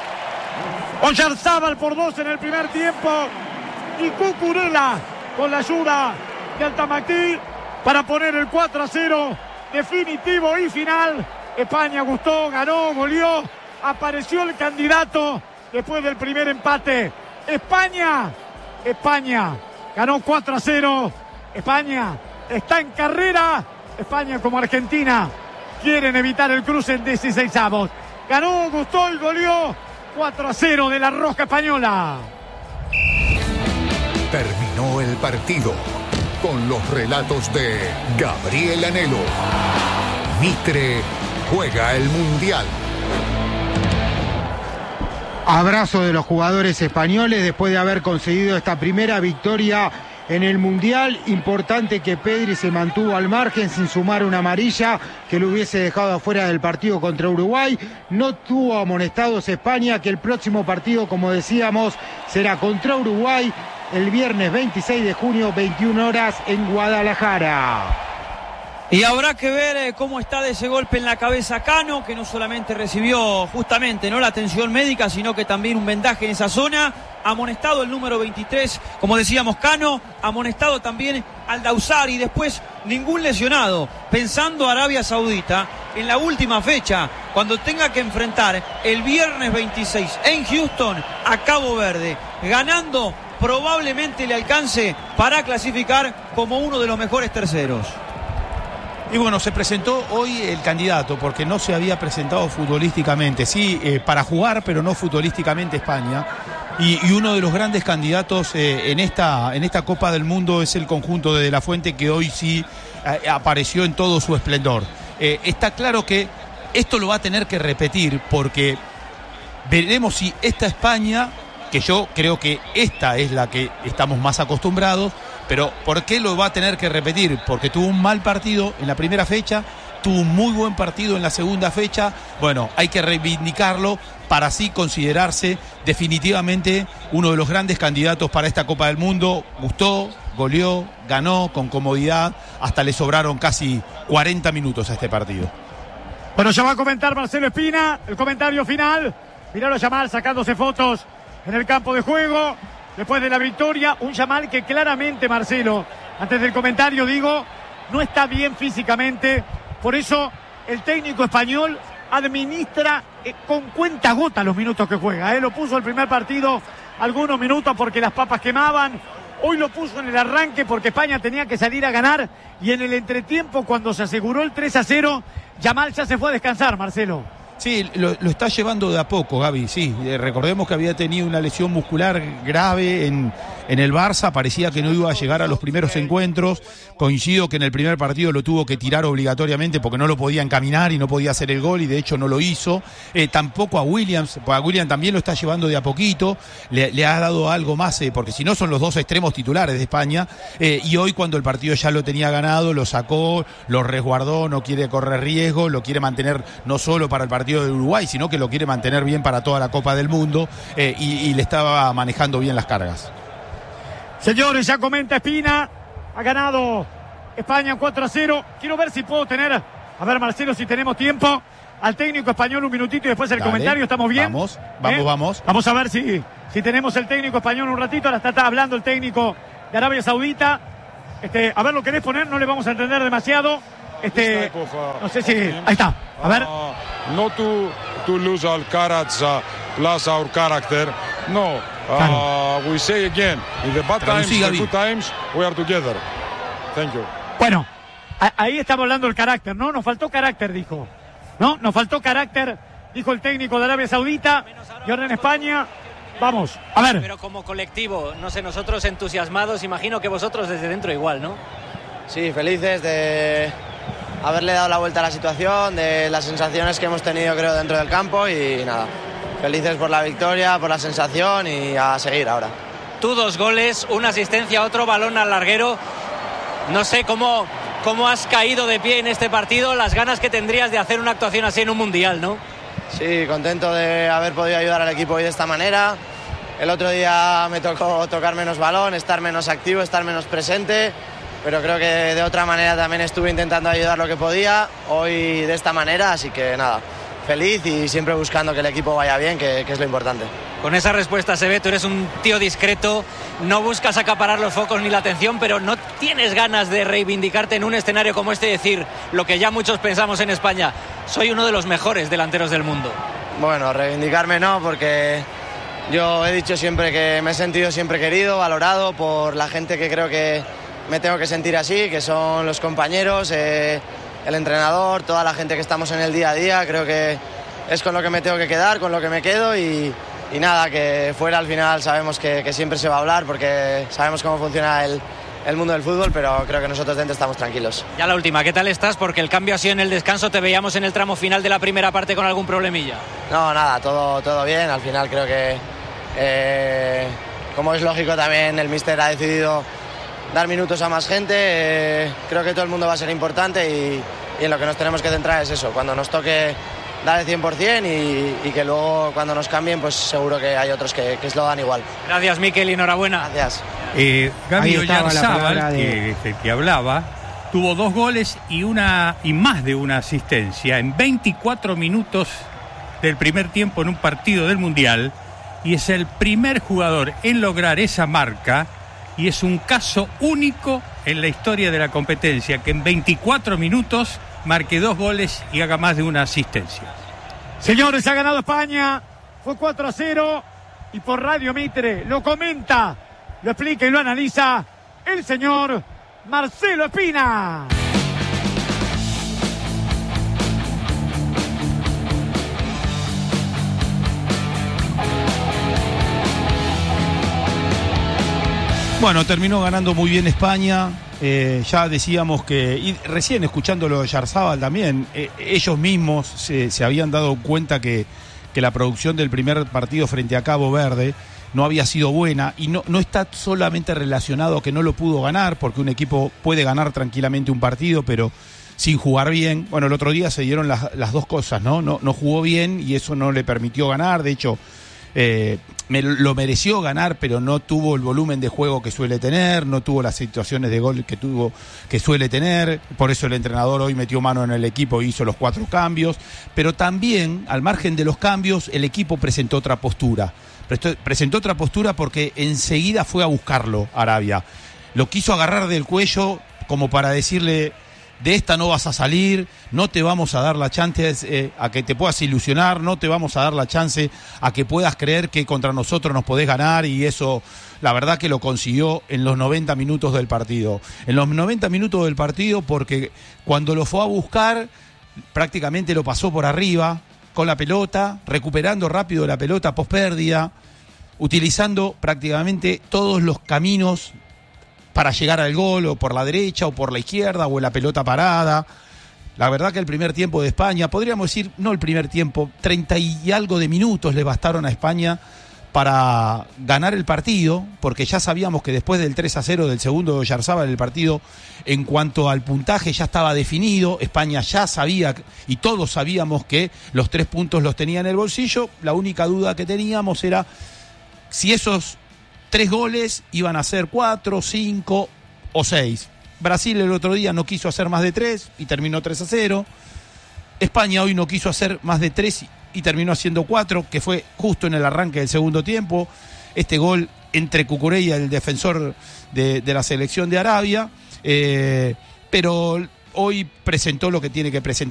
Oyarzábal por dos en el primer tiempo. Y Cucurella con la ayuda de Altamatí para poner el cuatro a cero definitivo y final. España gustó, ganó, goleó. Apareció el candidato después del primer empate. España, España ganó cuatro a cero. España está en carrera. España como Argentina quieren evitar el cruce en dieciseisavos. Ganó, gustó y goleó cuatro a cero de la Roja Española. Terminó el partido con los relatos de Gabriel Anhelo. Mitre juega el Mundial. Abrazo de los jugadores españoles después de haber conseguido esta primera victoria en el Mundial. Importante que Pedri se mantuvo al margen sin sumar una amarilla que lo hubiese dejado afuera del partido contra Uruguay. No tuvo amonestados España, que el próximo partido, como decíamos, será contra Uruguay el viernes veintiséis de junio, veintiuna horas en Guadalajara. Y habrá que ver eh, cómo está de ese golpe en la cabeza Cano, que no solamente recibió justamente no la atención médica, sino que también un vendaje en esa zona. Amonestado el número veintitrés, como decíamos, Cano. Amonestado también Aldausar y después ningún lesionado. Pensando Arabia Saudita en la última fecha, cuando tenga que enfrentar el viernes veintiséis en Houston a Cabo Verde, ganando probablemente le alcance para clasificar como uno de los mejores terceros. Y bueno, se presentó hoy el candidato porque no se había presentado futbolísticamente, sí, eh, para jugar, pero no futbolísticamente España. Y, y uno de los grandes candidatos eh, en, esta, en esta Copa del Mundo es el conjunto de De La Fuente, que hoy sí eh, apareció en todo su esplendor. Eh, está claro que esto lo va a tener que repetir porque veremos si esta España, que yo creo que esta es la que estamos más acostumbrados, pero ¿por qué lo va a tener que repetir? Porque tuvo un mal partido en la primera fecha, tuvo un muy buen partido en la segunda fecha. Bueno, hay que reivindicarlo para así considerarse definitivamente uno de los grandes candidatos para esta Copa del Mundo. Gustó, goleó, ganó con comodidad, hasta le sobraron casi cuarenta minutos a este partido. Bueno, ya va a comentar Marcelo Espina, el comentario final. Miralo a Yamal sacándose fotos en el campo de juego. Después de la victoria, un Yamal que claramente, Marcelo, antes del comentario digo, no está bien físicamente. Por eso el técnico español administra eh, con cuenta-gota los minutos que juega. Él eh. lo puso el primer partido algunos minutos porque las papas quemaban. Hoy lo puso en el arranque porque España tenía que salir a ganar. Y en el entretiempo, cuando se aseguró el tres a cero, Yamal ya se fue a descansar, Marcelo. Sí, lo, lo está llevando de a poco, Gaby, sí. Eh, recordemos que había tenido una lesión muscular grave en, en el Barça, parecía que no iba a llegar a los primeros encuentros. Coincido que en el primer partido lo tuvo que tirar obligatoriamente porque no lo podía encaminar y no podía hacer el gol y de hecho no lo hizo. Eh, tampoco a Williams, a Williams también lo está llevando de a poquito, le, le ha dado algo más, eh, porque si no son los dos extremos titulares de España, eh, y hoy cuando el partido ya lo tenía ganado, lo sacó, lo resguardó, no quiere correr riesgo, lo quiere mantener no solo para el partido de Uruguay, sino que lo quiere mantener bien para toda la Copa del Mundo, eh, y, y le estaba manejando bien las cargas. Señores, ya comenta Espina, ha ganado España cuatro a cero. Quiero ver si puedo tener, a ver Marcelo, si tenemos tiempo, al técnico español un minutito y después el Dale. comentario. ¿Estamos bien? Vamos, vamos, ¿Eh? vamos. Vamos a ver si, si tenemos el técnico español un ratito. Ahora está, está hablando el técnico de Arabia Saudita. Este, a ver, ¿lo querés poner? No le vamos a entender demasiado. Este, no sé si... Ahí está, a ver. Uh, no to, to lose our character, plus our character. No, uh, we say again, in the bad times, the good times, we are together. Thank you. Bueno, a, ahí estamos hablando del carácter, ¿no? Nos faltó carácter, dijo. ¿No? Nos faltó carácter, dijo el técnico de Arabia Saudita. Y ahora en España... Vamos, a ver. Pero como colectivo, no sé, nosotros entusiasmados, imagino que vosotros desde dentro igual, ¿no? Sí, felices de haberle dado la vuelta a la situación, de las sensaciones que hemos tenido, creo, dentro del campo y nada, felices por la victoria, por la sensación y a seguir ahora. Tú dos goles, una asistencia, otro balón al larguero. No sé cómo, cómo has caído de pie en este partido, las ganas que tendrías de hacer una actuación así en un mundial, ¿no? Sí, contento de haber podido ayudar al equipo hoy de esta manera. El otro día me tocó tocar menos balón, estar menos activo, estar menos presente, pero creo que de otra manera también estuve intentando ayudar lo que podía, hoy de esta manera, así que nada, feliz y siempre buscando que el equipo vaya bien, que, que es lo importante. Con esa respuesta se ve, tú eres un tío discreto, no buscas acaparar los focos ni la atención, pero no tienes ganas de reivindicarte en un escenario como este y decir lo que ya muchos pensamos en España, soy uno de los mejores delanteros del mundo. Bueno, reivindicarme no, porque yo he dicho siempre que me he sentido siempre querido, valorado por la gente que creo que me tengo que sentir así, que son los compañeros, eh, el entrenador, toda la gente que estamos en el día a día, creo que es con lo que me tengo que quedar, con lo que me quedo y... Y nada, que fuera al final sabemos que, que siempre se va a hablar porque sabemos cómo funciona el, el mundo del fútbol, pero creo que nosotros dentro estamos tranquilos. Ya la última, ¿qué tal estás? Porque el cambio ha sido en el descanso, te veíamos en el tramo final de la primera parte con algún problemilla. No, nada, todo, todo bien, al final creo que, eh, como es lógico también, el míster ha decidido dar minutos a más gente, eh, creo que todo el mundo va a ser importante y, y en lo que nos tenemos que centrar es eso, cuando nos toque dar el cien por ciento y, y que luego cuando nos cambien pues seguro que hay otros que, que se lo dan igual. Gracias Mikel y enhorabuena. Gracias. Eh, Gaby Oyarzábal, de... que es el que hablaba, tuvo dos goles y una y más de una asistencia en veinticuatro minutos del primer tiempo en un partido del Mundial y es el primer jugador en lograr esa marca y es un caso único en la historia de la competencia que en veinticuatro minutos marque dos goles y haga más de una asistencia. Señores, ha ganado España, fue cuatro a cero y por Radio Mitre lo comenta, lo explica y lo analiza el señor Marcelo Espina. Bueno, terminó ganando muy bien España. Eh, ya decíamos que, y recién escuchándolo de Oyarzábal también, eh, ellos mismos se, se habían dado cuenta que, que la producción del primer partido frente a Cabo Verde no había sido buena y no, no está solamente relacionado a que no lo pudo ganar, porque un equipo puede ganar tranquilamente un partido, pero sin jugar bien. Bueno, el otro día se dieron las, las dos cosas, ¿no? ¿no? No jugó bien y eso no le permitió ganar, de hecho... Eh, me lo mereció ganar, pero no tuvo el volumen de juego que suele tener, no tuvo las situaciones de gol que tuvo que suele tener, por eso el entrenador hoy metió mano en el equipo e hizo los cuatro cambios, pero también, al margen de los cambios, el equipo presentó otra postura, presentó otra postura porque enseguida fue a buscarlo Arabia, lo quiso agarrar del cuello como para decirle... de esta no vas a salir, no te vamos a dar la chance eh, a que te puedas ilusionar, no te vamos a dar la chance a que puedas creer que contra nosotros nos podés ganar y eso la verdad que lo consiguió en los noventa minutos del partido. En los noventa minutos del partido porque cuando lo fue a buscar prácticamente lo pasó por arriba, con la pelota, recuperando rápido la pelota post pérdida, utilizando prácticamente todos los caminos para llegar al gol, o por la derecha, o por la izquierda, o en la pelota parada. La verdad que el primer tiempo de España, podríamos decir, no el primer tiempo, treinta y algo de minutos le bastaron a España para ganar el partido, porque ya sabíamos que después del tres a cero del segundo de Oyarzábal, el partido en cuanto al puntaje ya estaba definido. España ya sabía, y todos sabíamos, que los tres puntos los tenía en el bolsillo. La única duda que teníamos era si esos tres goles iban a ser cuatro, cinco o seis. Brasil el otro día no quiso hacer más de tres y terminó tres a cero. España hoy no quiso hacer más de tres y terminó haciendo cuatro, que fue justo en el arranque del segundo tiempo. Este gol entre Cucurella, el defensor de, de la selección de Arabia. Eh, pero hoy presentó lo que tiene que presentar.